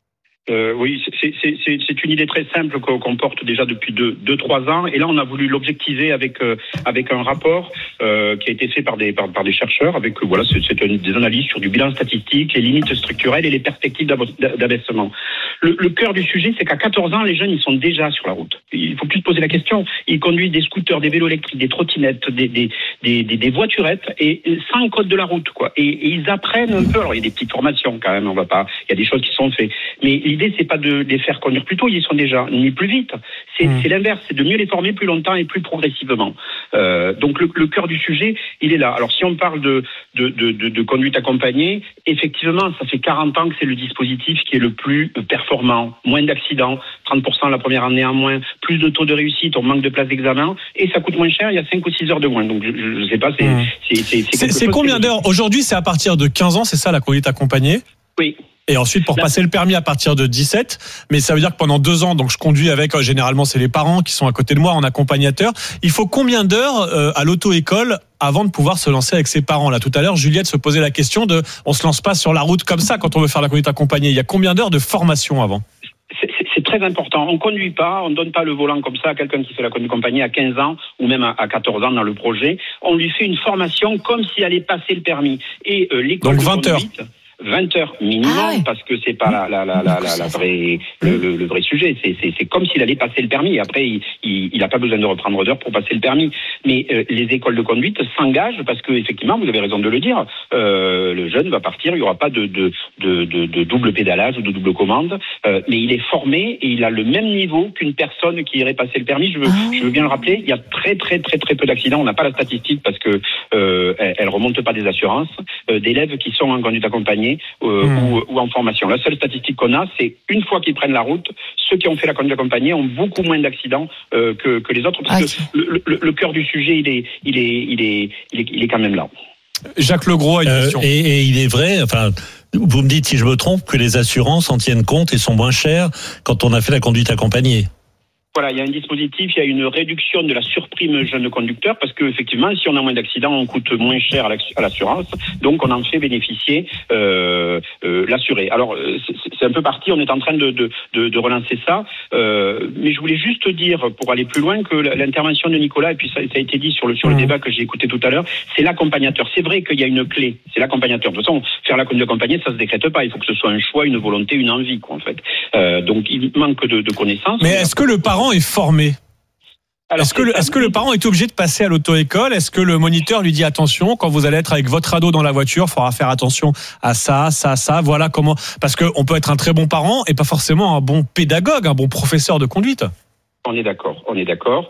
S18: Euh, oui, c'est, c'est, c'est, c'est une idée très simple qu'on porte déjà depuis deux, deux, trois ans. Et là, on a voulu l'objectiver avec euh, avec un rapport euh, qui a été fait par des par, par des chercheurs. Avec euh, voilà, c'est, c'est une, des analyses sur du bilan statistique, les limites structurelles et les perspectives d'abaissement. Le, le cœur du sujet, c'est qu'à quatorze ans, les jeunes, ils sont déjà sur la route. Il faut plus se poser la question. Ils conduisent des scooters, des vélos électriques, des trottinettes, des des des, des, des voiturettes et sans code de la route, quoi. Et, et ils apprennent un peu. Alors, il y a des petites formations quand même. On va pas. Il y a des choses qui sont faites, mais l'idée, c'est pas de les faire conduire plus tôt, ils sont déjà ni plus vite. C'est, mmh. c'est l'inverse, c'est de mieux les former plus longtemps et plus progressivement. Euh, donc le, le cœur du sujet, il est là. Alors si on parle de, de, de, de, de conduite accompagnée, effectivement, ça fait quarante ans que c'est le dispositif qui est le plus performant. Moins d'accidents, trente pour cent la première année en moins, plus de taux de réussite, on manque de places d'examen, et ça coûte moins cher, il y a cinq ou six heures de moins. Donc je ne sais pas, c'est... Mmh. C'est, c'est, c'est,
S9: c'est, c'est combien d'heures? Aujourd'hui, c'est à partir de quinze ans, c'est ça la conduite accompagnée?
S18: Oui.
S9: Et ensuite, pour passer le permis à partir de dix-sept, mais ça veut dire que pendant deux ans, donc je conduis avec, généralement c'est les parents qui sont à côté de moi en accompagnateur. Il faut combien d'heures euh, à l'auto-école avant de pouvoir se lancer avec ses parents? Là, tout à l'heure, Juliette se posait la question de, on se lance pas sur la route comme ça quand on veut faire la conduite accompagnée. Il y a combien d'heures de formation avant?
S18: C'est, c'est, c'est très important. On conduit pas, on donne pas le volant comme ça à quelqu'un qui fait la conduite accompagnée à quinze ans ou même à, à quatorze ans dans le projet. On lui fait une formation comme si elle allait passer le permis. Et euh, l'école
S9: donc vingt heures.
S18: vingt heures minimum, ah ouais. parce que c'est pas la, la, la, la, la, la vraie, le, le, le vrai sujet. C'est, c'est, c'est comme s'il allait passer le permis. Après, il, il, il a pas besoin de reprendre d'heures pour passer le permis. Mais euh, les écoles de conduite s'engagent parce que effectivement, vous avez raison de le dire. Euh, le jeune va partir, il y aura pas de, de, de, de, de double pédalage ou de double commande. Euh, mais il est formé et il a le même niveau qu'une personne qui irait passer le permis. Je veux, ah. je veux bien le rappeler. Il y a très, très, très, très peu d'accidents. On n'a pas la statistique parce que euh, elle, elle remonte pas des assurances euh, d'élèves qui sont en conduite accompagnée. Euh, mmh. ou, ou en formation. La seule statistique qu'on a, c'est une fois qu'ils prennent la route, ceux qui ont fait la conduite accompagnée ont beaucoup moins d'accidents euh, que, que les autres, parce ah, que le, le, le cœur du sujet, il est, il est, il est, il est, il est quand même là.
S9: Jacques Legros a une question.
S14: Euh, et, et il est vrai, enfin, vous me dites si je me trompe, que les assurances en tiennent compte et sont moins chères quand on a fait la conduite accompagnée.
S18: Voilà, il y a un dispositif, il y a une réduction de la surprime jeune conducteur parce que effectivement, si on a moins d'accidents, on coûte moins cher à l'assurance, donc on en fait bénéficier euh, euh, l'assuré. Alors c'est, c'est un peu parti, on est en train de, de, de, de relancer ça, euh, mais je voulais juste dire, pour aller plus loin, que l'intervention de Nicolas, et puis ça, ça a été dit sur le sur le débat que j'ai écouté tout à l'heure, c'est l'accompagnateur. C'est vrai qu'il y a une clé, c'est l'accompagnateur. De toute façon, faire la conduite accompagnée, ça se décrète pas. Il faut que ce soit un choix, une volonté, une envie, quoi, en fait. Euh, donc il manque de, de connaissances.
S9: Mais est-ce que le parent est formé? Alors, est-ce que, le, est-ce que le parent est obligé de passer à l'auto-école? Est-ce que le moniteur lui dit attention, quand vous allez être avec votre ado dans la voiture, il faudra faire attention à ça, ça, ça, voilà comment. Parce qu'on peut être un très bon parent et pas forcément un bon pédagogue, un bon professeur de conduite.
S18: On est d'accord, on est d'accord.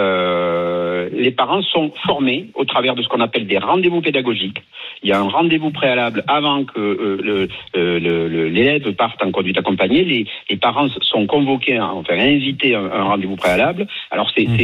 S18: Euh, les parents sont formés au travers de ce qu'on appelle des rendez-vous pédagogiques. Il y a un rendez-vous préalable avant que euh, le, euh, le, le, l'élève parte en conduite accompagnée. Les, les parents sont convoqués, enfin invités à un, un rendez-vous préalable. Alors c'est, mmh. c'est,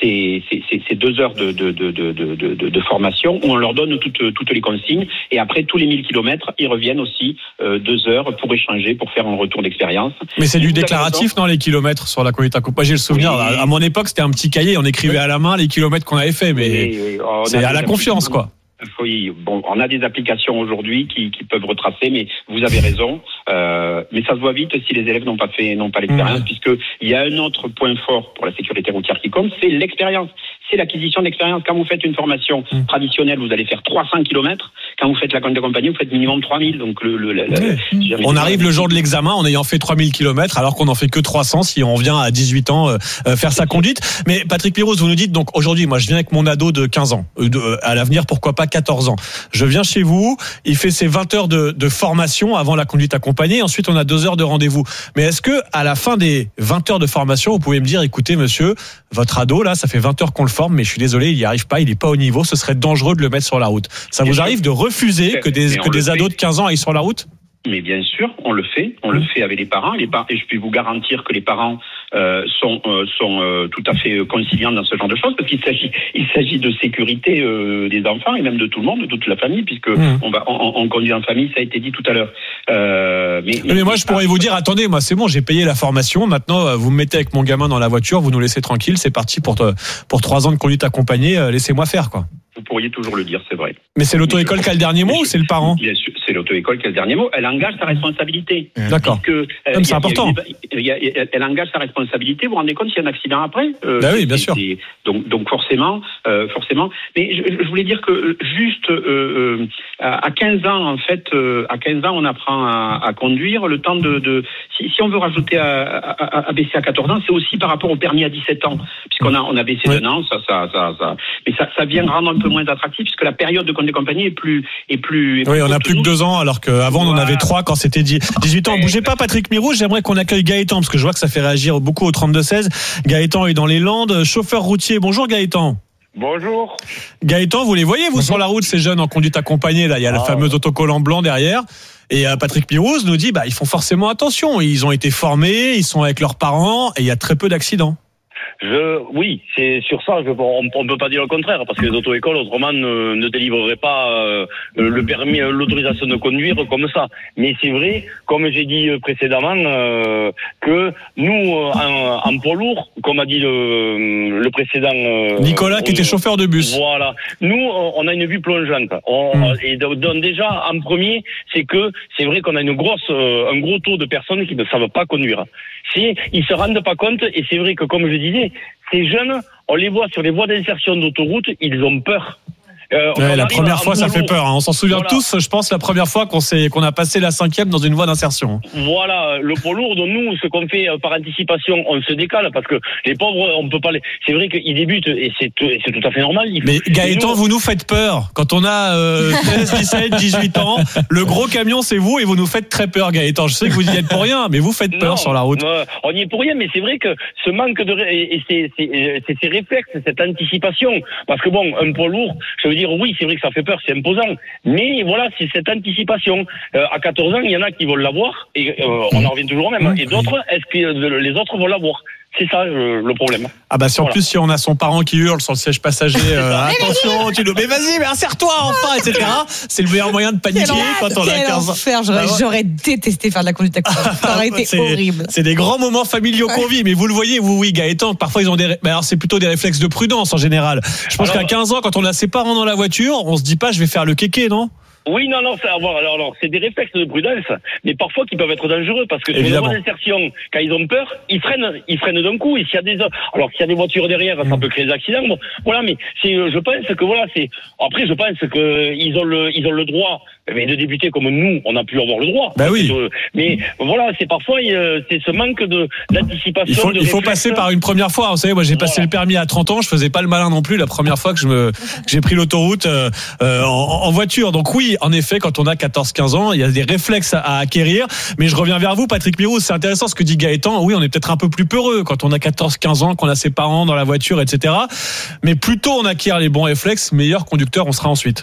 S18: ces, ces, ces, ces deux heures de, de, de, de, de, de, de formation où on leur donne toutes, toutes les consignes et après tous les mille kilomètres, ils reviennent aussi euh, deux heures pour échanger, pour faire un retour d'expérience.
S9: Mais c'est et du déclaratif, non, les kilomètres sur la conduite accompagnée? J'ai le souvenir, oui, à, à mon époque, c'était un petit cahier, on écrivait à la main les kilomètres qu'on avait fait, mais oui, oui, c'est à la confiance, quoi.
S18: Oui, bon, on a des applications aujourd'hui qui, qui peuvent retracer, mais vous avez raison. Euh, mais ça se voit vite si les élèves n'ont pas fait, n'ont pas l'expérience, mmh. puisque il y a un autre point fort pour la sécurité routière qui compte, c'est l'expérience. C'est l'acquisition d'expérience. Quand vous faites une formation mmh. traditionnelle, vous allez faire trois cents kilomètres. Quand vous faites la conduite accompagnée, vous faites minimum trois mille. Donc le, le, le,
S9: mmh. on arrive le jour de l'examen en ayant fait trois mille kilomètres, alors qu'on en fait que trois cents si on vient à dix-huit ans euh, faire sa conduite. Mais Patrick Pirouz, vous nous dites donc aujourd'hui, moi je viens avec mon ado de quinze ans, euh, de, euh, à l'avenir pourquoi pas quatorze ans. Je viens chez vous, il fait ses vingt heures de, de formation avant la conduite accompagnée, ensuite on a deux heures de rendez-vous. Mais est-ce que à la fin des vingt heures de formation, vous pouvez me dire, écoutez monsieur, votre ado là, ça fait vingt heures qu'on le forme, mais je suis désolé, il n'y arrive pas, il n'est pas au niveau, ce serait dangereux de le mettre sur la route. Ça vous arrive de refuser que des, que des ados de quinze ans aillent sur la route ?
S18: Mais bien sûr, on le fait, on mmh. le fait avec les parents. Les par- et je peux vous garantir que les parents euh, sont euh, sont euh, tout à fait conciliants dans ce genre de choses, parce qu'il s'agit il s'agit de sécurité euh, des enfants et même de tout le monde, de toute la famille, puisque mmh. on va on, on conduit en famille, ça a été dit tout à l'heure. Euh, mais,
S9: mais, mais moi, je pourrais vous dire, attendez, moi c'est bon, j'ai payé la formation. Maintenant, vous me mettez avec mon gamin dans la voiture, vous nous laissez tranquille, c'est parti pour pour trois ans de conduite accompagnée. Laissez-moi faire, quoi.
S18: Vous pourriez toujours le dire, c'est vrai.
S9: Mais c'est l'auto-école qui a le dernier mot ou c'est le parent ?
S18: Bien sûr, c'est l'auto-école qui a le dernier mot. Elle engage sa responsabilité.
S9: D'accord.
S18: Que, euh,
S9: c'est important.
S18: Il y a, il y a, elle engage sa responsabilité. Vous vous rendez compte s'il y a un accident après ?
S9: euh, bah oui, bien sûr.
S18: Donc, donc forcément, euh, forcément. Mais je, je voulais dire que juste euh, euh, à quinze ans, en fait, euh, à quinze ans, on apprend à, à conduire. Le temps de, de si, si on veut rajouter à, à, à baisser à quatorze ans, c'est aussi par rapport au permis à dix-sept ans, puisqu'on a on a baissé d'un an. Ça, ça, ça, ça. Mais ça, ça vient rendre un peu moins attractif puisque la période de conduite accompagnée est plus est plus. Est
S9: oui,
S18: plus
S9: on a plus que deux ans alors qu'avant voilà. On en avait trois quand c'était dix-huit ans. Bougez pas, Patrick Mirouz, j'aimerais qu'on accueille Gaëtan parce que je vois que ça fait réagir beaucoup au trente-deux seize. Gaëtan est dans les Landes, chauffeur routier. Bonjour Gaëtan.
S19: Bonjour.
S9: Gaëtan, vous les voyez vous sur la route ces jeunes en conduite accompagnée là, il y a ah, le fameux ouais. autocollant blanc derrière. Et euh, Patrick Pirouz nous dit bah ils font forcément attention, ils ont été formés, ils sont avec leurs parents et il y a très peu d'accidents.
S19: Je, oui, c'est sur ça. Je, on ne peut pas dire le contraire parce que les auto-écoles autrement ne, ne délivreraient pas euh, le permis, l'autorisation de conduire comme ça. Mais c'est vrai, comme j'ai dit précédemment, euh, que nous, en, en poids lourd, comme a dit le, le précédent euh,
S9: Nicolas, on, qui était chauffeur de bus.
S19: Voilà. Nous, on a une vue plongeante. On, mmh. Et donc déjà, en premier, c'est que c'est vrai qu'on a une grosse, un gros taux de personnes qui ne savent pas conduire. C'est, ils se rendent pas compte, et c'est vrai que comme je disais, ces jeunes, on les voit sur les voies d'insertion d'autoroute, ils ont peur.
S9: Euh, ouais, la première fois, ça fait peur. Hein. On s'en souvient voilà. tous, je pense, la première fois qu'on s'est, qu'on a passé la cinquième dans une voie d'insertion.
S19: Voilà, le poids lourd, donc nous, ce qu'on fait par anticipation, on se décale parce que les pauvres, on peut pas les. C'est vrai qu'ils débutent et c'est, c'est tout à fait normal. Il faut...
S9: Mais Gaëtan, nous... vous nous faites peur. Quand on a euh, seize, dix-sept, dix-huit ans, le gros camion, c'est vous et vous nous faites très peur, Gaëtan. Je sais que vous y êtes pour rien, mais vous faites peur
S19: non,
S9: sur la route.
S19: Euh, on y est pour rien, mais c'est vrai que ce manque de et, et c'est, c'est, c'est ces réflexes, cette anticipation, parce que bon, un poids lourd, je veux dire, oui, c'est vrai que ça fait peur, c'est imposant. Mais voilà, c'est cette anticipation. Euh, à quatorze ans, il y en a qui veulent l'avoir, et euh, on en revient toujours au même. Et d'autres, est-ce que les autres vont l'avoir ? C'est ça euh, le problème.
S9: Ah bah si en voilà. plus si on a son parent qui hurle sur le siège passager, euh, attention, tu le, mais vas-y, mais insère-toi enfin, et cetera. C'est le meilleur moyen de paniquer quand on a quinze ans.
S16: J'aurais, ah ouais. j'aurais détesté faire de la conduite accompagnée. Ça aurait été
S9: c'est,
S16: horrible.
S9: C'est des grands moments familiaux qu'on vit, mais vous le voyez, vous oui, Gaëtan, parfois ils ont des, mais alors c'est plutôt des réflexes de prudence en général. Je pense alors, qu'à quinze ans, quand on a ses parents dans la voiture, on se dit pas, je vais faire le kéké, non?
S19: Oui, non, non, c'est, alors, alors, c'est des réflexes de prudence, mais parfois qui peuvent être dangereux, parce que sur les voies d'insertion, quand ils ont peur, ils freinent, ils freinent d'un coup, et s'il y a des, alors s'il y a des voitures derrière, ça peut créer des accidents, bon, voilà, mais c'est, je pense que voilà, c'est, après, je pense que ils ont le, ils ont le droit, mais de débuter comme nous, on a pu avoir le droit.
S9: Bah oui.
S19: Que, mais voilà, c'est parfois, c'est ce manque de, d'anticipation.
S9: Il faut,
S19: de
S9: il faut passer par une première fois. Vous savez, moi, j'ai passé voilà. le permis à trente ans, je faisais pas le malin non plus la première fois que je me, que j'ai pris l'autoroute, euh, euh, en, en voiture. Donc oui, en effet, quand on a quatorze quinze ans, il y a des réflexes à, à acquérir. Mais je reviens vers vous, Patrick Mirouz, c'est intéressant ce que dit Gaëtan. Oui, on est peut-être un peu plus peureux quand on a quatorze quinze ans, qu'on a ses parents dans la voiture, et cetera. Mais plus tôt on acquiert les bons réflexes, meilleur conducteur on sera ensuite.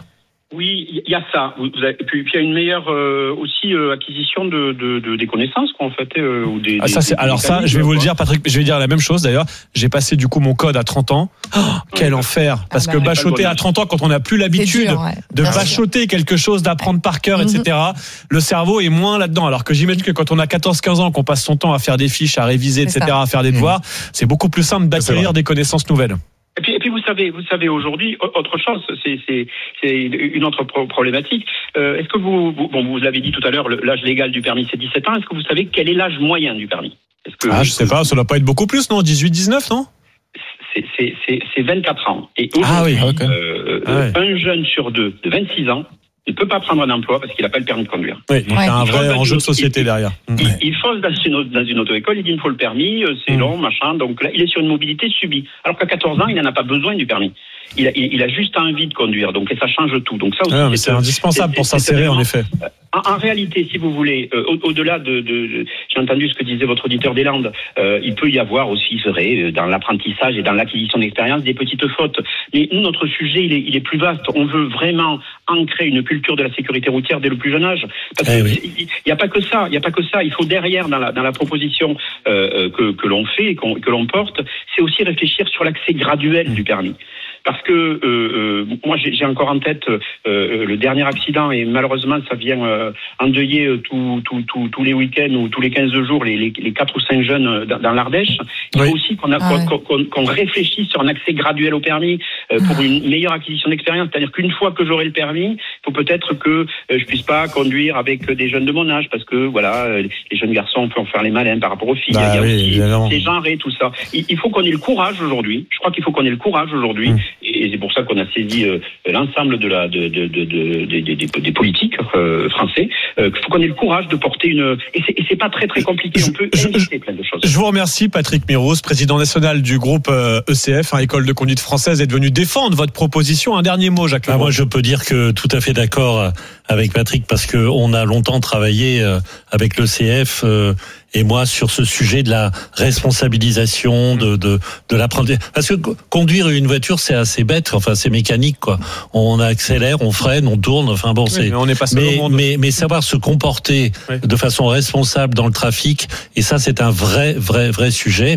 S18: Oui, il y a ça. Vous avez, puis, puis il y a une meilleure euh, aussi euh, acquisition de, de, de des connaissances, quoi, en fait, euh, ou des.
S9: Ah, ça, c'est,
S18: des,
S9: alors
S18: des
S9: ça, je vais vous le dire, Patrick. Je vais dire la même chose d'ailleurs. J'ai passé du coup mon code à trente ans. Oh, quel ouais. enfer Parce ah bah, que bachoter à trente ans, quand on n'a plus l'habitude dur, ouais. de Bien bachoter sûr. quelque chose, d'apprendre par cœur, mm-hmm. et cetera. Le cerveau est moins là-dedans. Alors que j'imagine que quand on a quatorze quinze ans, qu'on passe son temps à faire des fiches, à réviser, c'est et cetera, ça. à faire des devoirs, mmh. c'est beaucoup plus simple d'acquérir des connaissances nouvelles.
S18: Et puis, et puis vous savez, vous savez aujourd'hui, autre chose, c'est, c'est, c'est une autre problématique. Euh, est-ce que vous, vous, bon, vous l'avez dit tout à l'heure, l'âge légal du permis c'est dix-sept ans. Est-ce que vous savez quel est l'âge moyen du permis? Est-ce que,
S9: Ah, je sais pas, ça doit pas être beaucoup plus, non? dix-huit dix-neuf, non?
S18: C'est, c'est, c'est, c'est vingt-quatre ans. Et
S9: ah oui, okay.
S18: euh,
S9: ah ouais.
S18: un jeune sur deux de vingt-six ans ne peut pas prendre un emploi parce qu'il n'a pas le permis de conduire.
S9: Oui, donc ouais. il y a un il vrai enjeu de société
S18: il,
S9: derrière.
S18: Il, il, il fonce dans une, dans une auto-école, il dit il me faut le permis, c'est mmh. long, machin. Donc là, il est sur une mobilité subie. Alors qu'à quatorze ans, il n'en a pas besoin du permis. Il a, il, il a juste envie de conduire, donc et ça change tout. Donc ça aussi,
S9: ah, mais c'est, c'est indispensable c'est, pour c'est, s'insérer, en effet.
S18: En, en réalité, si vous voulez, euh, au, au-delà de, de, de, j'ai entendu ce que disait votre auditeur des Landes, euh, il peut y avoir aussi, c'est vrai, dans l'apprentissage et dans l'acquisition d'expérience, des petites fautes. Mais nous, notre sujet, il est, il est plus vaste. On veut vraiment ancrer une culture de la sécurité routière dès le plus jeune âge. Parce qu'il eh oui. n'y a pas que ça. Il n'y a pas que ça. Il faut derrière, dans la, dans la proposition euh, que, que l'on fait, qu'on, que l'on porte, c'est aussi réfléchir sur l'accès graduel du permis. Parce que euh, euh, moi j'ai, j'ai encore en tête euh, le dernier accident et malheureusement ça vient euh, endeuiller tous tout, tout, tout les week-ends ou tous les quinze jours les, les, les quatre ou cinq jeunes dans, dans l'Ardèche. Il oui. faut aussi qu'on, a, ah qu'on, qu'on, qu'on réfléchisse sur un accès graduel au permis euh, pour une meilleure acquisition d'expérience. C'est-à-dire qu'une fois que j'aurai le permis, il faut peut-être que euh, je puisse pas conduire avec des jeunes de mon âge parce que voilà, euh, les jeunes garçons peuvent faire les malins par rapport aux filles.
S9: Bah,
S18: il y a
S9: oui,
S18: aussi les genres et tout ça. Il, il faut qu'on ait le courage aujourd'hui. Je crois qu'il faut qu'on ait le courage aujourd'hui. Mmh. Et c'est pour ça qu'on a saisi euh, l'ensemble de la de, de, de, de, de, de, de des politiques euh, français. Il euh, faut qu'on ait le courage de porter une. Et c'est, et c'est pas très très compliqué. On peut éviter plein de choses.
S9: Je vous remercie, Patrick Miros, président national du groupe euh, E C F, hein, École de conduite française, est venu défendre votre proposition. Un dernier mot, Jacques.
S14: Ah, moi, je peux dire que tout à fait d'accord avec Patrick parce que on a longtemps travaillé euh, avec l'E C F. Euh, Et moi, sur ce sujet de la responsabilisation, de de de l'apprentissage, parce que conduire une voiture, c'est assez bête, enfin c'est mécanique quoi. On accélère, on freine, on tourne, enfin bon,
S9: oui,
S14: c'est.
S9: Mais on est pas seul
S14: mais,
S9: au monde.
S14: mais mais savoir se comporter oui. de façon responsable dans le trafic, et ça c'est un vrai vrai vrai sujet.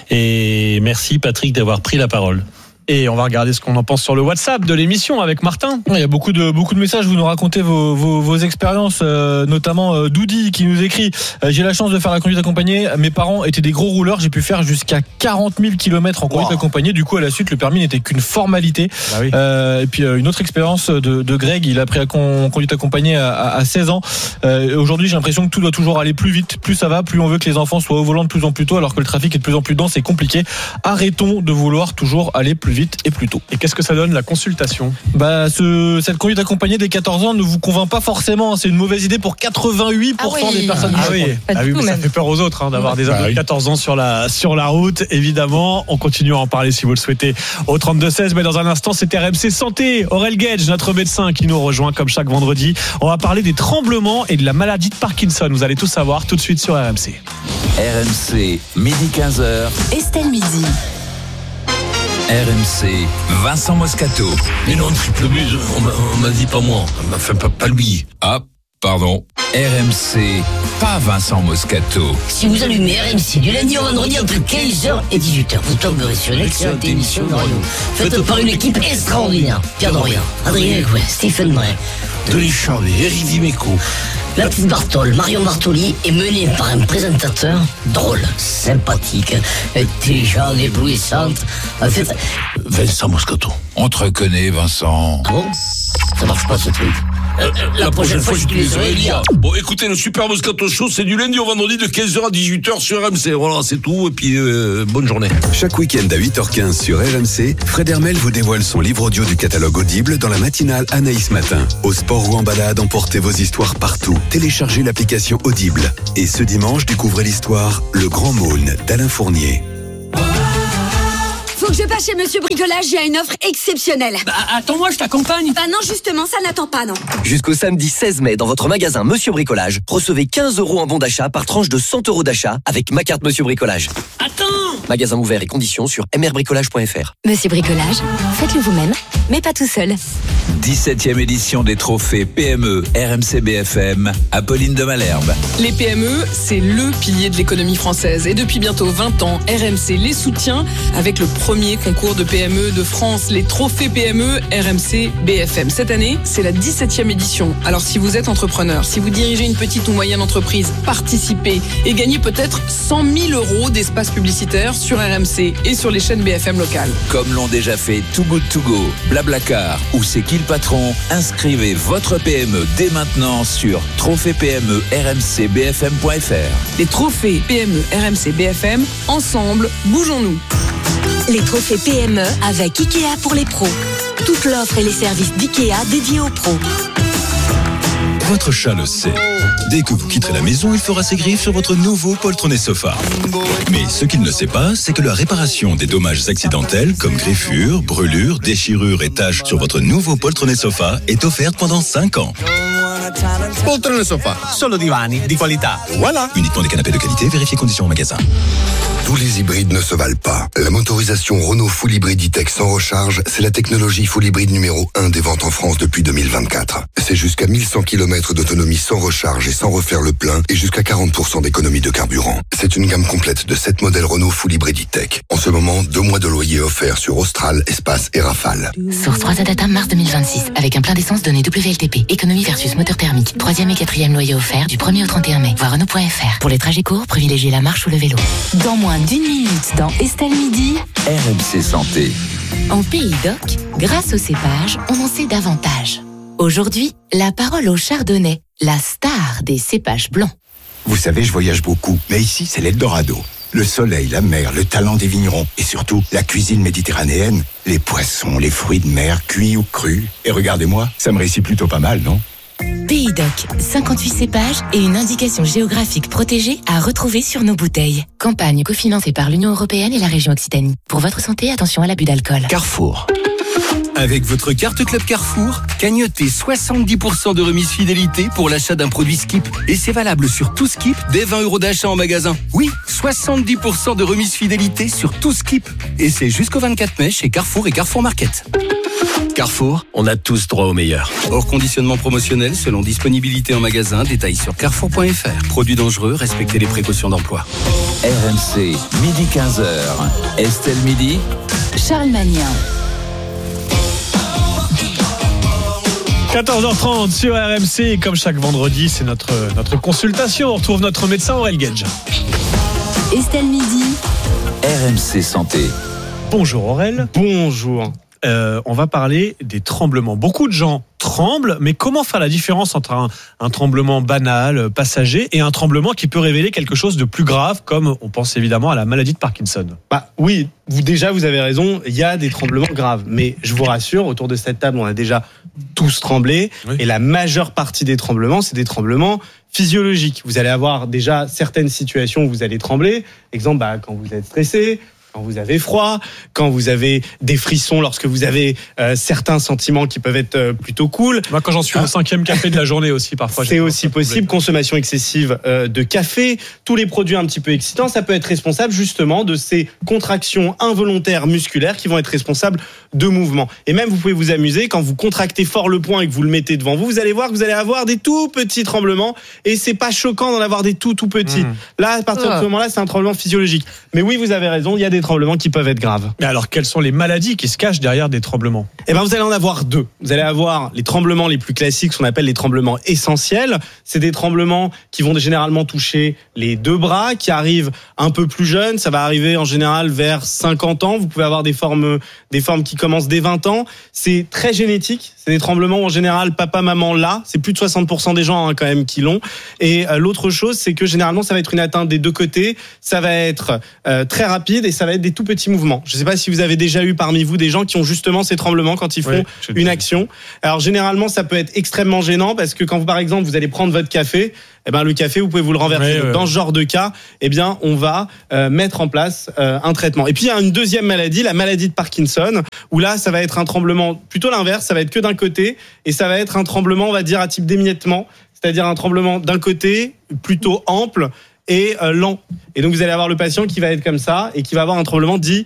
S14: Et merci Patrick d'avoir pris la parole.
S9: Et on va regarder ce qu'on en pense sur le WhatsApp de l'émission avec Martin.
S13: Il y a beaucoup de beaucoup de messages. Vous nous racontez vos vos, vos expériences, euh, notamment euh, Doudi qui nous écrit euh, j'ai la chance de faire la conduite accompagnée. Mes parents étaient des gros rouleurs. J'ai pu faire jusqu'à quarante mille kilomètres en conduite wow. accompagnée. Du coup, à la suite, le permis n'était qu'une formalité.
S9: Bah oui.
S13: euh, et puis euh, une autre expérience de, de Greg. Il a pris la con, conduite accompagnée à, à, à seize ans. Euh, aujourd'hui, j'ai l'impression que tout doit toujours aller plus vite. Plus ça va, plus on veut que les enfants soient au volant de plus en plus tôt, alors que le trafic est de plus en plus dense et compliqué. Arrêtons de vouloir toujours aller plus vite et plus tôt.
S9: Et qu'est-ce que ça donne la consultation?
S13: Bah, ce, cette conduite accompagnée des quatorze ans ne vous convainc pas forcément. C'est une mauvaise idée pour quatre-vingt-huit pour cent ah oui. des personnes.
S9: Ah oui, ah oui mais ça fait peur aux autres hein, d'avoir ouais. des ados bah de quatorze ans sur la sur la route. Évidemment, on continue à en parler si vous le souhaitez au trente-deux seize. Mais dans un instant, c'est R M C Santé. Aurel Gage, notre médecin, qui nous rejoint comme chaque vendredi. On va parler des tremblements et de la maladie de Parkinson. Vous allez tout savoir tout de suite sur R M C.
S1: R M C, midi quinze heures.
S3: Estelle Midi.
S1: R M C, Vincent Moscato.
S20: Mais non, triple buse, on m'a, on m'a dit pas moi, enfin pas, pas lui.
S1: Ah, pardon. R M C, pas Vincent Moscato.
S21: Si vous allumez R M C du lundi au vendredi entre quinze heures et dix-huit heures, vous tomberez sur une excellente émission de radio, faite par une équipe extraordinaire. Pierre Dorian, Adrien Gouin, Stephen Bray,
S20: Denis Charvet, Eric Dimeco,
S21: la petite Bartoli, Marion Bartoli est menée par un présentateur drôle, sympathique, intelligent, éblouissante. En fait,
S20: Vincent Moscato.
S1: On te reconnaît, Vincent.
S21: Ah bon? Ça marche pas ce truc. Euh, la, la prochaine, prochaine fois, je t'utiliserai Elia.
S20: Bon, écoutez, le Super Moscato Show, c'est du lundi au vendredi de quinze heures à dix-huit heures sur R M C. Voilà, c'est tout. Et puis, euh, bonne journée.
S22: Chaque week-end à huit heures quinze sur R M C, Fred Hermel vous dévoile son livre audio du catalogue Audible dans la matinale Anaïs Matin. Au sport ou en balade, emportez vos histoires partout. Téléchargez l'application Audible. Et ce dimanche, découvrez l'histoire Le Grand Maulne d'Alain Fournier.
S23: Faut que je passe chez Monsieur Bricolage, j'ai une offre exceptionnelle.
S24: Bah, attends-moi, je t'accompagne.
S23: Bah non, justement, ça n'attend pas, non.
S25: Jusqu'au samedi seize mai, dans votre magasin Monsieur Bricolage, recevez quinze euros en bon d'achat par tranche de cent euros d'achat avec ma carte Monsieur Bricolage.
S24: Attends!
S25: Magasin ouvert et conditions sur m r bricolage point f r.
S3: Monsieur Bricolage, faites-le vous-même, mais pas tout seul.
S1: dix-septième édition des trophées P M E R M C B F M, Apolline de Malherbe.
S2: Les P M E, c'est le pilier de l'économie française. Et depuis bientôt vingt ans, R M C les soutient avec le premier concours de P M E de France, les trophées P M E R M C B F M. Cette année, c'est la dix-septième édition. Alors si vous êtes entrepreneur, si vous dirigez une petite ou moyenne entreprise, participez et gagnez peut-être cent mille euros d'espace publicitaire sur R M C et sur les chaînes B F M locales.
S1: Comme l'ont déjà fait Too Good To Go, Blablacar ou C'est qui le patron, inscrivez votre P M E dès maintenant sur trophée P M E R M C B F M point F R.
S2: Les trophées P M E R M C B F M, ensemble, bougeons-nous.
S3: Les trophées P M E avec Ikea pour les pros. Toute l'offre et les services d'Ikea dédiés aux pros.
S5: Votre chat le sait. Dès que vous quitterez la maison, il fera ses griffes sur votre nouveau poltronné sofa. Mais ce qu'il ne sait pas, c'est que la réparation des dommages accidentels, comme griffures, brûlures, déchirures et taches sur votre nouveau poltronné sofa, est offerte pendant cinq ans.
S6: Poltrone sofa, solo divani di qualità. Voilà.
S5: Uniquement des canapés de qualité, vérifiez conditions en magasin.
S7: Tous les hybrides ne se valent pas. La motorisation Renault Full Hybrid E-Tech sans recharge, c'est la technologie Full Hybrid numéro un des ventes en France depuis deux mille vingt-quatre. C'est jusqu'à mille cent kilomètres d'autonomie sans recharge et sans refaire le plein et jusqu'à quarante pour cent d'économie de carburant. C'est une gamme complète de sept modèles Renault Full Hybrid E-Tech. En ce moment, deux mois de loyer offerts sur Austral, Espace et Rafale.
S3: Source trois A Data mars deux mille vingt-six avec un plein d'essence donné W L T P. Économie versus moteur thermique. Troisième et quatrième loyer offert du premier au trente et un mai. Voir Renault point F R. Pour les trajets courts, privilégiez la marche ou le vélo. Dans moins d'une minute, dans Estelle Midi,
S1: R M C Santé.
S3: En Pays d'Oc, grâce au cépage, on en sait davantage. Aujourd'hui, la parole au chardonnay, la star des cépages blancs.
S24: Vous savez, je voyage beaucoup, mais ici, c'est l'Eldorado. Le soleil, la mer, le talent des vignerons et surtout la cuisine méditerranéenne, les poissons, les fruits de mer, cuits ou crus. Et regardez-moi, ça me réussit plutôt pas mal, non ?
S3: Pays d'Oc, cinquante-huit cépages et une indication géographique protégée à retrouver sur nos bouteilles. Campagne cofinancée par l'Union européenne et la région Occitanie. Pour votre santé, attention à l'abus d'alcool.
S4: Carrefour. Avec votre carte Club Carrefour, cagnotez soixante-dix pour cent de remise fidélité pour l'achat d'un produit Skip. Et c'est valable sur tout Skip dès vingt euros d'achat en magasin. Oui, soixante-dix pour cent de remise fidélité sur tout Skip. Et c'est jusqu'au vingt-quatre mai chez Carrefour et Carrefour Market. Carrefour, on a tous droit au meilleur. Hors conditionnement promotionnel selon disponibilité en magasin, détails sur carrefour point F R. Produits dangereux, respectez les précautions d'emploi.
S1: R M C, midi quinze heures. Estelle Midi.
S3: Charles Magnin.
S9: quatorze heures trente sur R M C, et comme chaque vendredi, c'est notre, notre consultation. On retrouve notre médecin Aurel Gage.
S3: Estelle Midi.
S1: R M C Santé.
S9: Bonjour Aurel.
S26: Bonjour.
S9: Euh, on va parler des tremblements. Beaucoup de gens tremblent, mais comment faire la différence entre un, un tremblement banal, passager, et un tremblement qui peut révéler quelque chose de plus grave, comme on pense évidemment à la maladie de Parkinson?
S26: Bah oui, vous déjà vous avez raison, il y a des tremblements graves, mais je vous rassure, autour de cette table, on a déjà tous tremblé, oui. Et la majeure partie des tremblements, c'est des tremblements physiologiques. Vous allez avoir déjà certaines situations où vous allez trembler, exemple bah, quand vous êtes stressé, quand vous avez froid, quand vous avez des frissons, lorsque vous avez euh, certains sentiments qui peuvent être euh, plutôt cool.
S9: Moi, quand j'en suis ah. au cinquième café de la journée aussi, parfois.
S26: C'est aussi possible. Consommation excessive euh, de café, tous les produits un petit peu excitants, ça peut être responsable justement de ces contractions involontaires musculaires qui vont être responsables de mouvements. Et même, vous pouvez vous amuser, quand vous contractez fort le poing et que vous le mettez devant vous, vous allez voir que vous allez avoir des tout petits tremblements, et c'est pas choquant d'en avoir des tout tout petits. Mmh. Là, à partir de ce moment-là, c'est un tremblement physiologique. Mais oui, vous avez raison, il y a des tremblements qui peuvent être graves.
S9: Mais alors, quelles sont les maladies qui se cachent derrière des tremblements?
S26: Eh ben, vous allez en avoir deux. Vous allez avoir les tremblements les plus classiques, ce qu'on appelle les tremblements essentiels. C'est des tremblements qui vont généralement toucher les deux bras, qui arrivent un peu plus jeunes. Ça va arriver en général vers cinquante ans. Vous pouvez avoir des formes, des formes qui commencent dès vingt ans. C'est très génétique. C'est des tremblements où en général papa, maman l'a. C'est plus de soixante pour cent des gens hein, quand même qui l'ont. Et euh, l'autre chose, c'est que généralement ça va être une atteinte des deux côtés. Ça va être euh, très rapide et ça va être des tout petits mouvements. Je ne sais pas si vous avez déjà eu parmi vous des gens qui ont justement ces tremblements quand ils font oui, une action. Alors généralement ça peut être extrêmement gênant parce que quand vous par exemple vous allez prendre votre café, eh ben le café vous pouvez vous le renverser. Oui, oui. Dans ce genre de cas, eh bien on va euh, mettre en place euh, un traitement. Et puis il y a une deuxième maladie, la maladie de Parkinson, où là ça va être un tremblement plutôt l'inverse, ça va être que d'un côté et ça va être un tremblement on va dire à type d'émiettement, c'est-à-dire un tremblement d'un côté plutôt ample et euh, lent. Et donc vous allez avoir le patient qui va être comme ça et qui va avoir un tremblement dit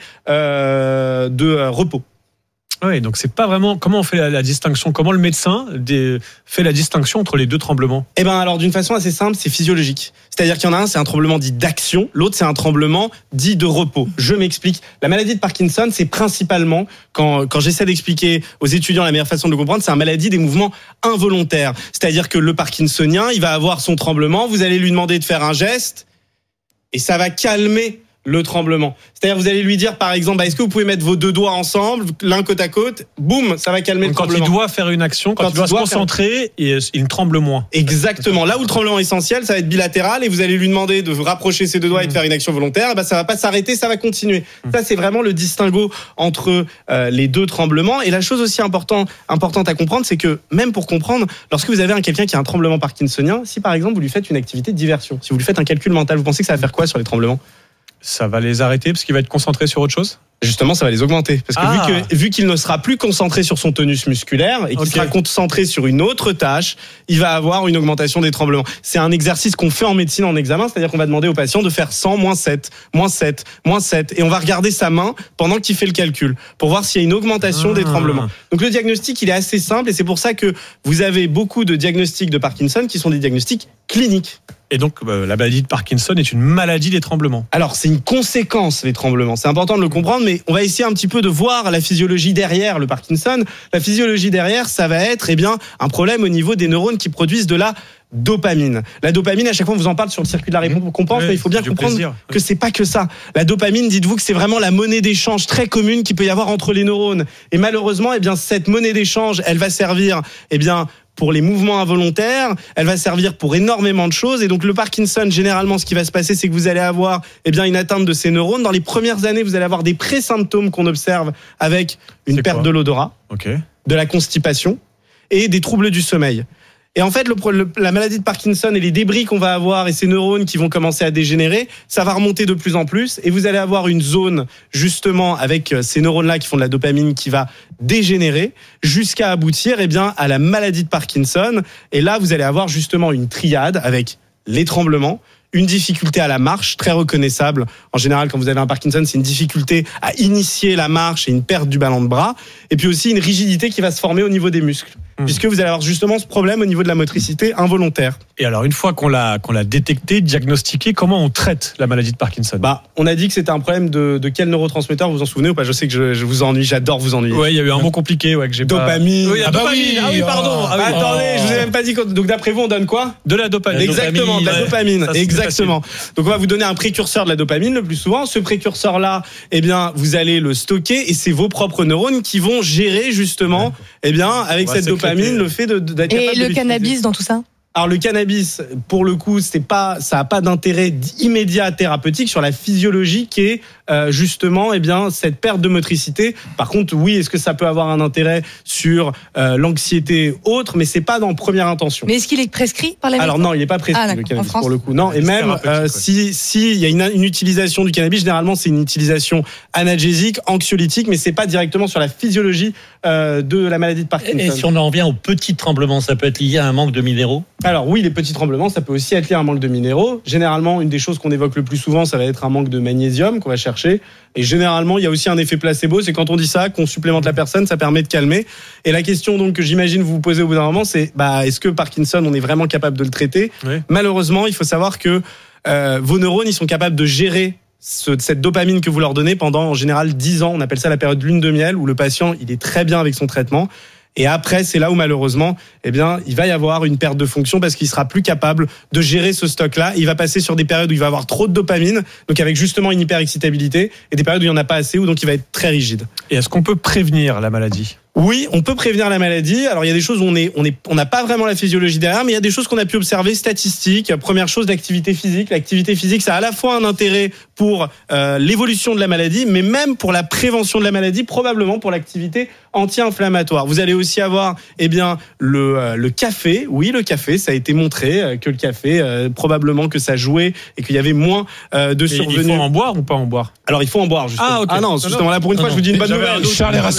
S26: euh, de euh, repos.
S9: Oui, donc c'est pas vraiment comment on fait la, la distinction, comment le médecin des, fait la distinction entre les deux tremblements.
S26: Eh ben alors d'une façon assez simple, c'est physiologique. C'est-à-dire qu'il y en a un, c'est un tremblement dit d'action, l'autre c'est un tremblement dit de repos. Je m'explique. La maladie de Parkinson, c'est principalement quand quand j'essaie d'expliquer aux étudiants la meilleure façon de le comprendre, c'est une maladie des mouvements involontaires. C'est-à-dire que le Parkinsonien, il va avoir son tremblement, vous allez lui demander de faire un geste et ça va calmer le tremblement. C'est-à-dire vous allez lui dire par exemple bah, est-ce que vous pouvez mettre vos deux doigts ensemble l'un côte à côte, boum, ça va calmer. Donc, le
S9: quand
S26: tremblement.
S9: Quand il doit faire une action, quand, quand il doit, il doit se concentrer, faire... il tremble moins.
S26: Exactement. Là où le tremblement essentiel, ça va être bilatéral et vous allez lui demander de rapprocher ses deux doigts mmh. et de faire une action volontaire, bah ça va pas s'arrêter, ça va continuer. Mmh. Ça c'est vraiment le distinguo entre euh, les deux tremblements. Et la chose aussi important, importante à comprendre, c'est que même pour comprendre, lorsque vous avez un quelqu'un qui a un tremblement parkinsonien, si par exemple vous lui faites une activité de diversion, si vous lui faites un calcul mental, vous pensez que ça va faire quoi sur les tremblements ?
S9: Ça va les arrêter parce qu'il va être concentré sur autre chose ?
S26: Justement, ça va les augmenter. Parce que, ah. vu, que vu qu'il ne sera plus concentré sur son tonus musculaire et qu'il okay. sera concentré sur une autre tâche, il va avoir une augmentation des tremblements. C'est un exercice qu'on fait en médecine en examen, c'est-à-dire qu'on va demander au patient de faire cent, moins sept, moins sept, moins sept. Et on va regarder sa main pendant qu'il fait le calcul pour voir s'il y a une augmentation ah. des tremblements. Donc le diagnostic, il est assez simple et c'est pour ça que vous avez beaucoup de diagnostics de Parkinson qui sont des diagnostics cliniques.
S9: Et donc, euh, la maladie de Parkinson est une maladie des tremblements.
S26: Alors, c'est une conséquence, les tremblements. C'est important de le comprendre, mais on va essayer un petit peu de voir la physiologie derrière le Parkinson. La physiologie derrière, ça va être, eh bien, un problème au niveau des neurones qui produisent de la dopamine. La dopamine, à chaque fois on vous en parle sur le circuit de la récompense, oui, mais il faut bien comprendre plaisir. que c'est pas que ça. La dopamine, dites-vous que c'est vraiment la monnaie d'échange très commune qu'il peut y avoir entre les neurones. Et malheureusement, eh bien, cette monnaie d'échange, elle va servir, eh bien, pour les mouvements involontaires, elle va servir pour énormément de choses. Et donc le Parkinson, généralement, ce qui va se passer, c'est que vous allez avoir eh bien, une atteinte de ces neurones. Dans les premières années, vous allez avoir des pré-symptômes qu'on observe avec une c'est perte quoi de l'odorat,
S9: okay.
S26: de la constipation et des troubles du sommeil. Et en fait, le, le, la maladie de Parkinson et les débris qu'on va avoir et ces neurones qui vont commencer à dégénérer, ça va remonter de plus en plus et vous allez avoir une zone justement avec ces neurones-là qui font de la dopamine qui va dégénérer jusqu'à aboutir eh bien, à la maladie de Parkinson. Et là, vous allez avoir justement une triade avec les tremblements, une difficulté à la marche, très reconnaissable. En général, quand vous avez un Parkinson, c'est une difficulté à initier la marche et une perte du ballon de bras. Et puis aussi une rigidité qui va se former au niveau des muscles. Mmh. Puisque vous allez avoir justement ce problème au niveau de la motricité involontaire.
S9: Et alors, une fois qu'on l'a, qu'on l'a détecté, diagnostiqué, comment on traite la maladie de Parkinson ?
S26: Bah, on a dit que c'était un problème de, de quel neurotransmetteur, vous vous en souvenez ou pas ? Je sais que je, je vous ennuie, j'adore vous ennuyer.
S9: Ouais, il y a eu un mot compliqué, ouais, que j'ai
S26: dopamine.
S9: pas... Oui, ah, dopamine.
S26: Bah oui,
S9: ah oui, pardon. Ah, oui.
S26: Attendez, oh. je vous ai même pas dit. Quand... Donc d'après vous, on donne quoi ?
S9: De la dopamine.
S26: Exactement,
S9: dopamine,
S26: de la
S9: ouais.
S26: dopamine.
S9: Ça,
S26: exactement. Donc on va vous donner un précurseur de la dopamine le plus souvent. Ce précurseur-là, eh bien, vous allez le stocker et c'est vos propres neurones qui vont gérer justement, ouais. eh bien, avec cette dopamine, le fait de, d'être capable de
S16: Et le cannabis dans tout ça ?
S26: Alors le cannabis, pour le coup, c'est pas, ça a pas d'intérêt immédiat thérapeutique sur la physiologie qui est euh, justement, eh bien, cette perte de motricité. Par contre, oui, est-ce que ça peut avoir un intérêt sur euh, l'anxiété autre, mais c'est pas dans première intention.
S16: Mais est-ce qu'il est prescrit par les médecins ?
S26: Alors non, il est pas prescrit
S16: ah,
S26: le cannabis pour le coup. Non, et même euh, si si il y a une, une utilisation du cannabis, généralement c'est une utilisation analgésique, anxiolytique, mais c'est pas directement sur la physiologie euh, de la maladie de Parkinson.
S14: Et si on en revient aux petits tremblements, ça peut être lié à un manque de minéraux ?
S26: Alors oui, les petits tremblements, ça peut aussi être lié à un manque de minéraux. Généralement, une des choses qu'on évoque le plus souvent, ça va être un manque de magnésium qu'on va chercher. Et généralement, il y a aussi un effet placebo, c'est quand on dit ça, qu'on supplémente la personne, ça permet de calmer. Et la question donc que j'imagine vous vous posez au bout d'un moment, c'est bah est-ce que Parkinson, on est vraiment capable de le traiter ? Oui. Malheureusement, il faut savoir que euh, vos neurones, ils sont capables de gérer ce, cette dopamine que vous leur donnez pendant en général dix ans. On appelle ça la période lune de miel, où le patient, il est très bien avec son traitement. Et après, c'est là où malheureusement, eh bien, il va y avoir une perte de fonction parce qu'il sera plus capable de gérer ce stock-là. Il va passer sur des périodes où il va avoir trop de dopamine, donc avec justement une hyperexcitabilité, et des périodes où il n'y en a pas assez, où donc il va être très rigide.
S9: Et est-ce qu'on peut prévenir la maladie ?
S26: Oui, on peut prévenir la maladie. Alors il y a des choses où on est, on est, on n'a pas vraiment la physiologie derrière, mais il y a des choses qu'on a pu observer statistiques. Première chose, l'activité physique. L'activité physique, ça a à la fois un intérêt pour euh, l'évolution de la maladie, mais même pour la prévention de la maladie, probablement pour l'activité anti-inflammatoire. Vous allez aussi avoir, eh bien, le euh, le café. Oui, le café, ça a été montré euh, que le café, euh, probablement que ça jouait et qu'il y avait moins euh, de survenus.
S9: Il faut en boire ou pas en boire ?
S26: Alors il faut en boire justement.
S9: Ah, okay.
S26: ah non, justement là pour une non, fois, non. je vous dis une bonne nouvelle.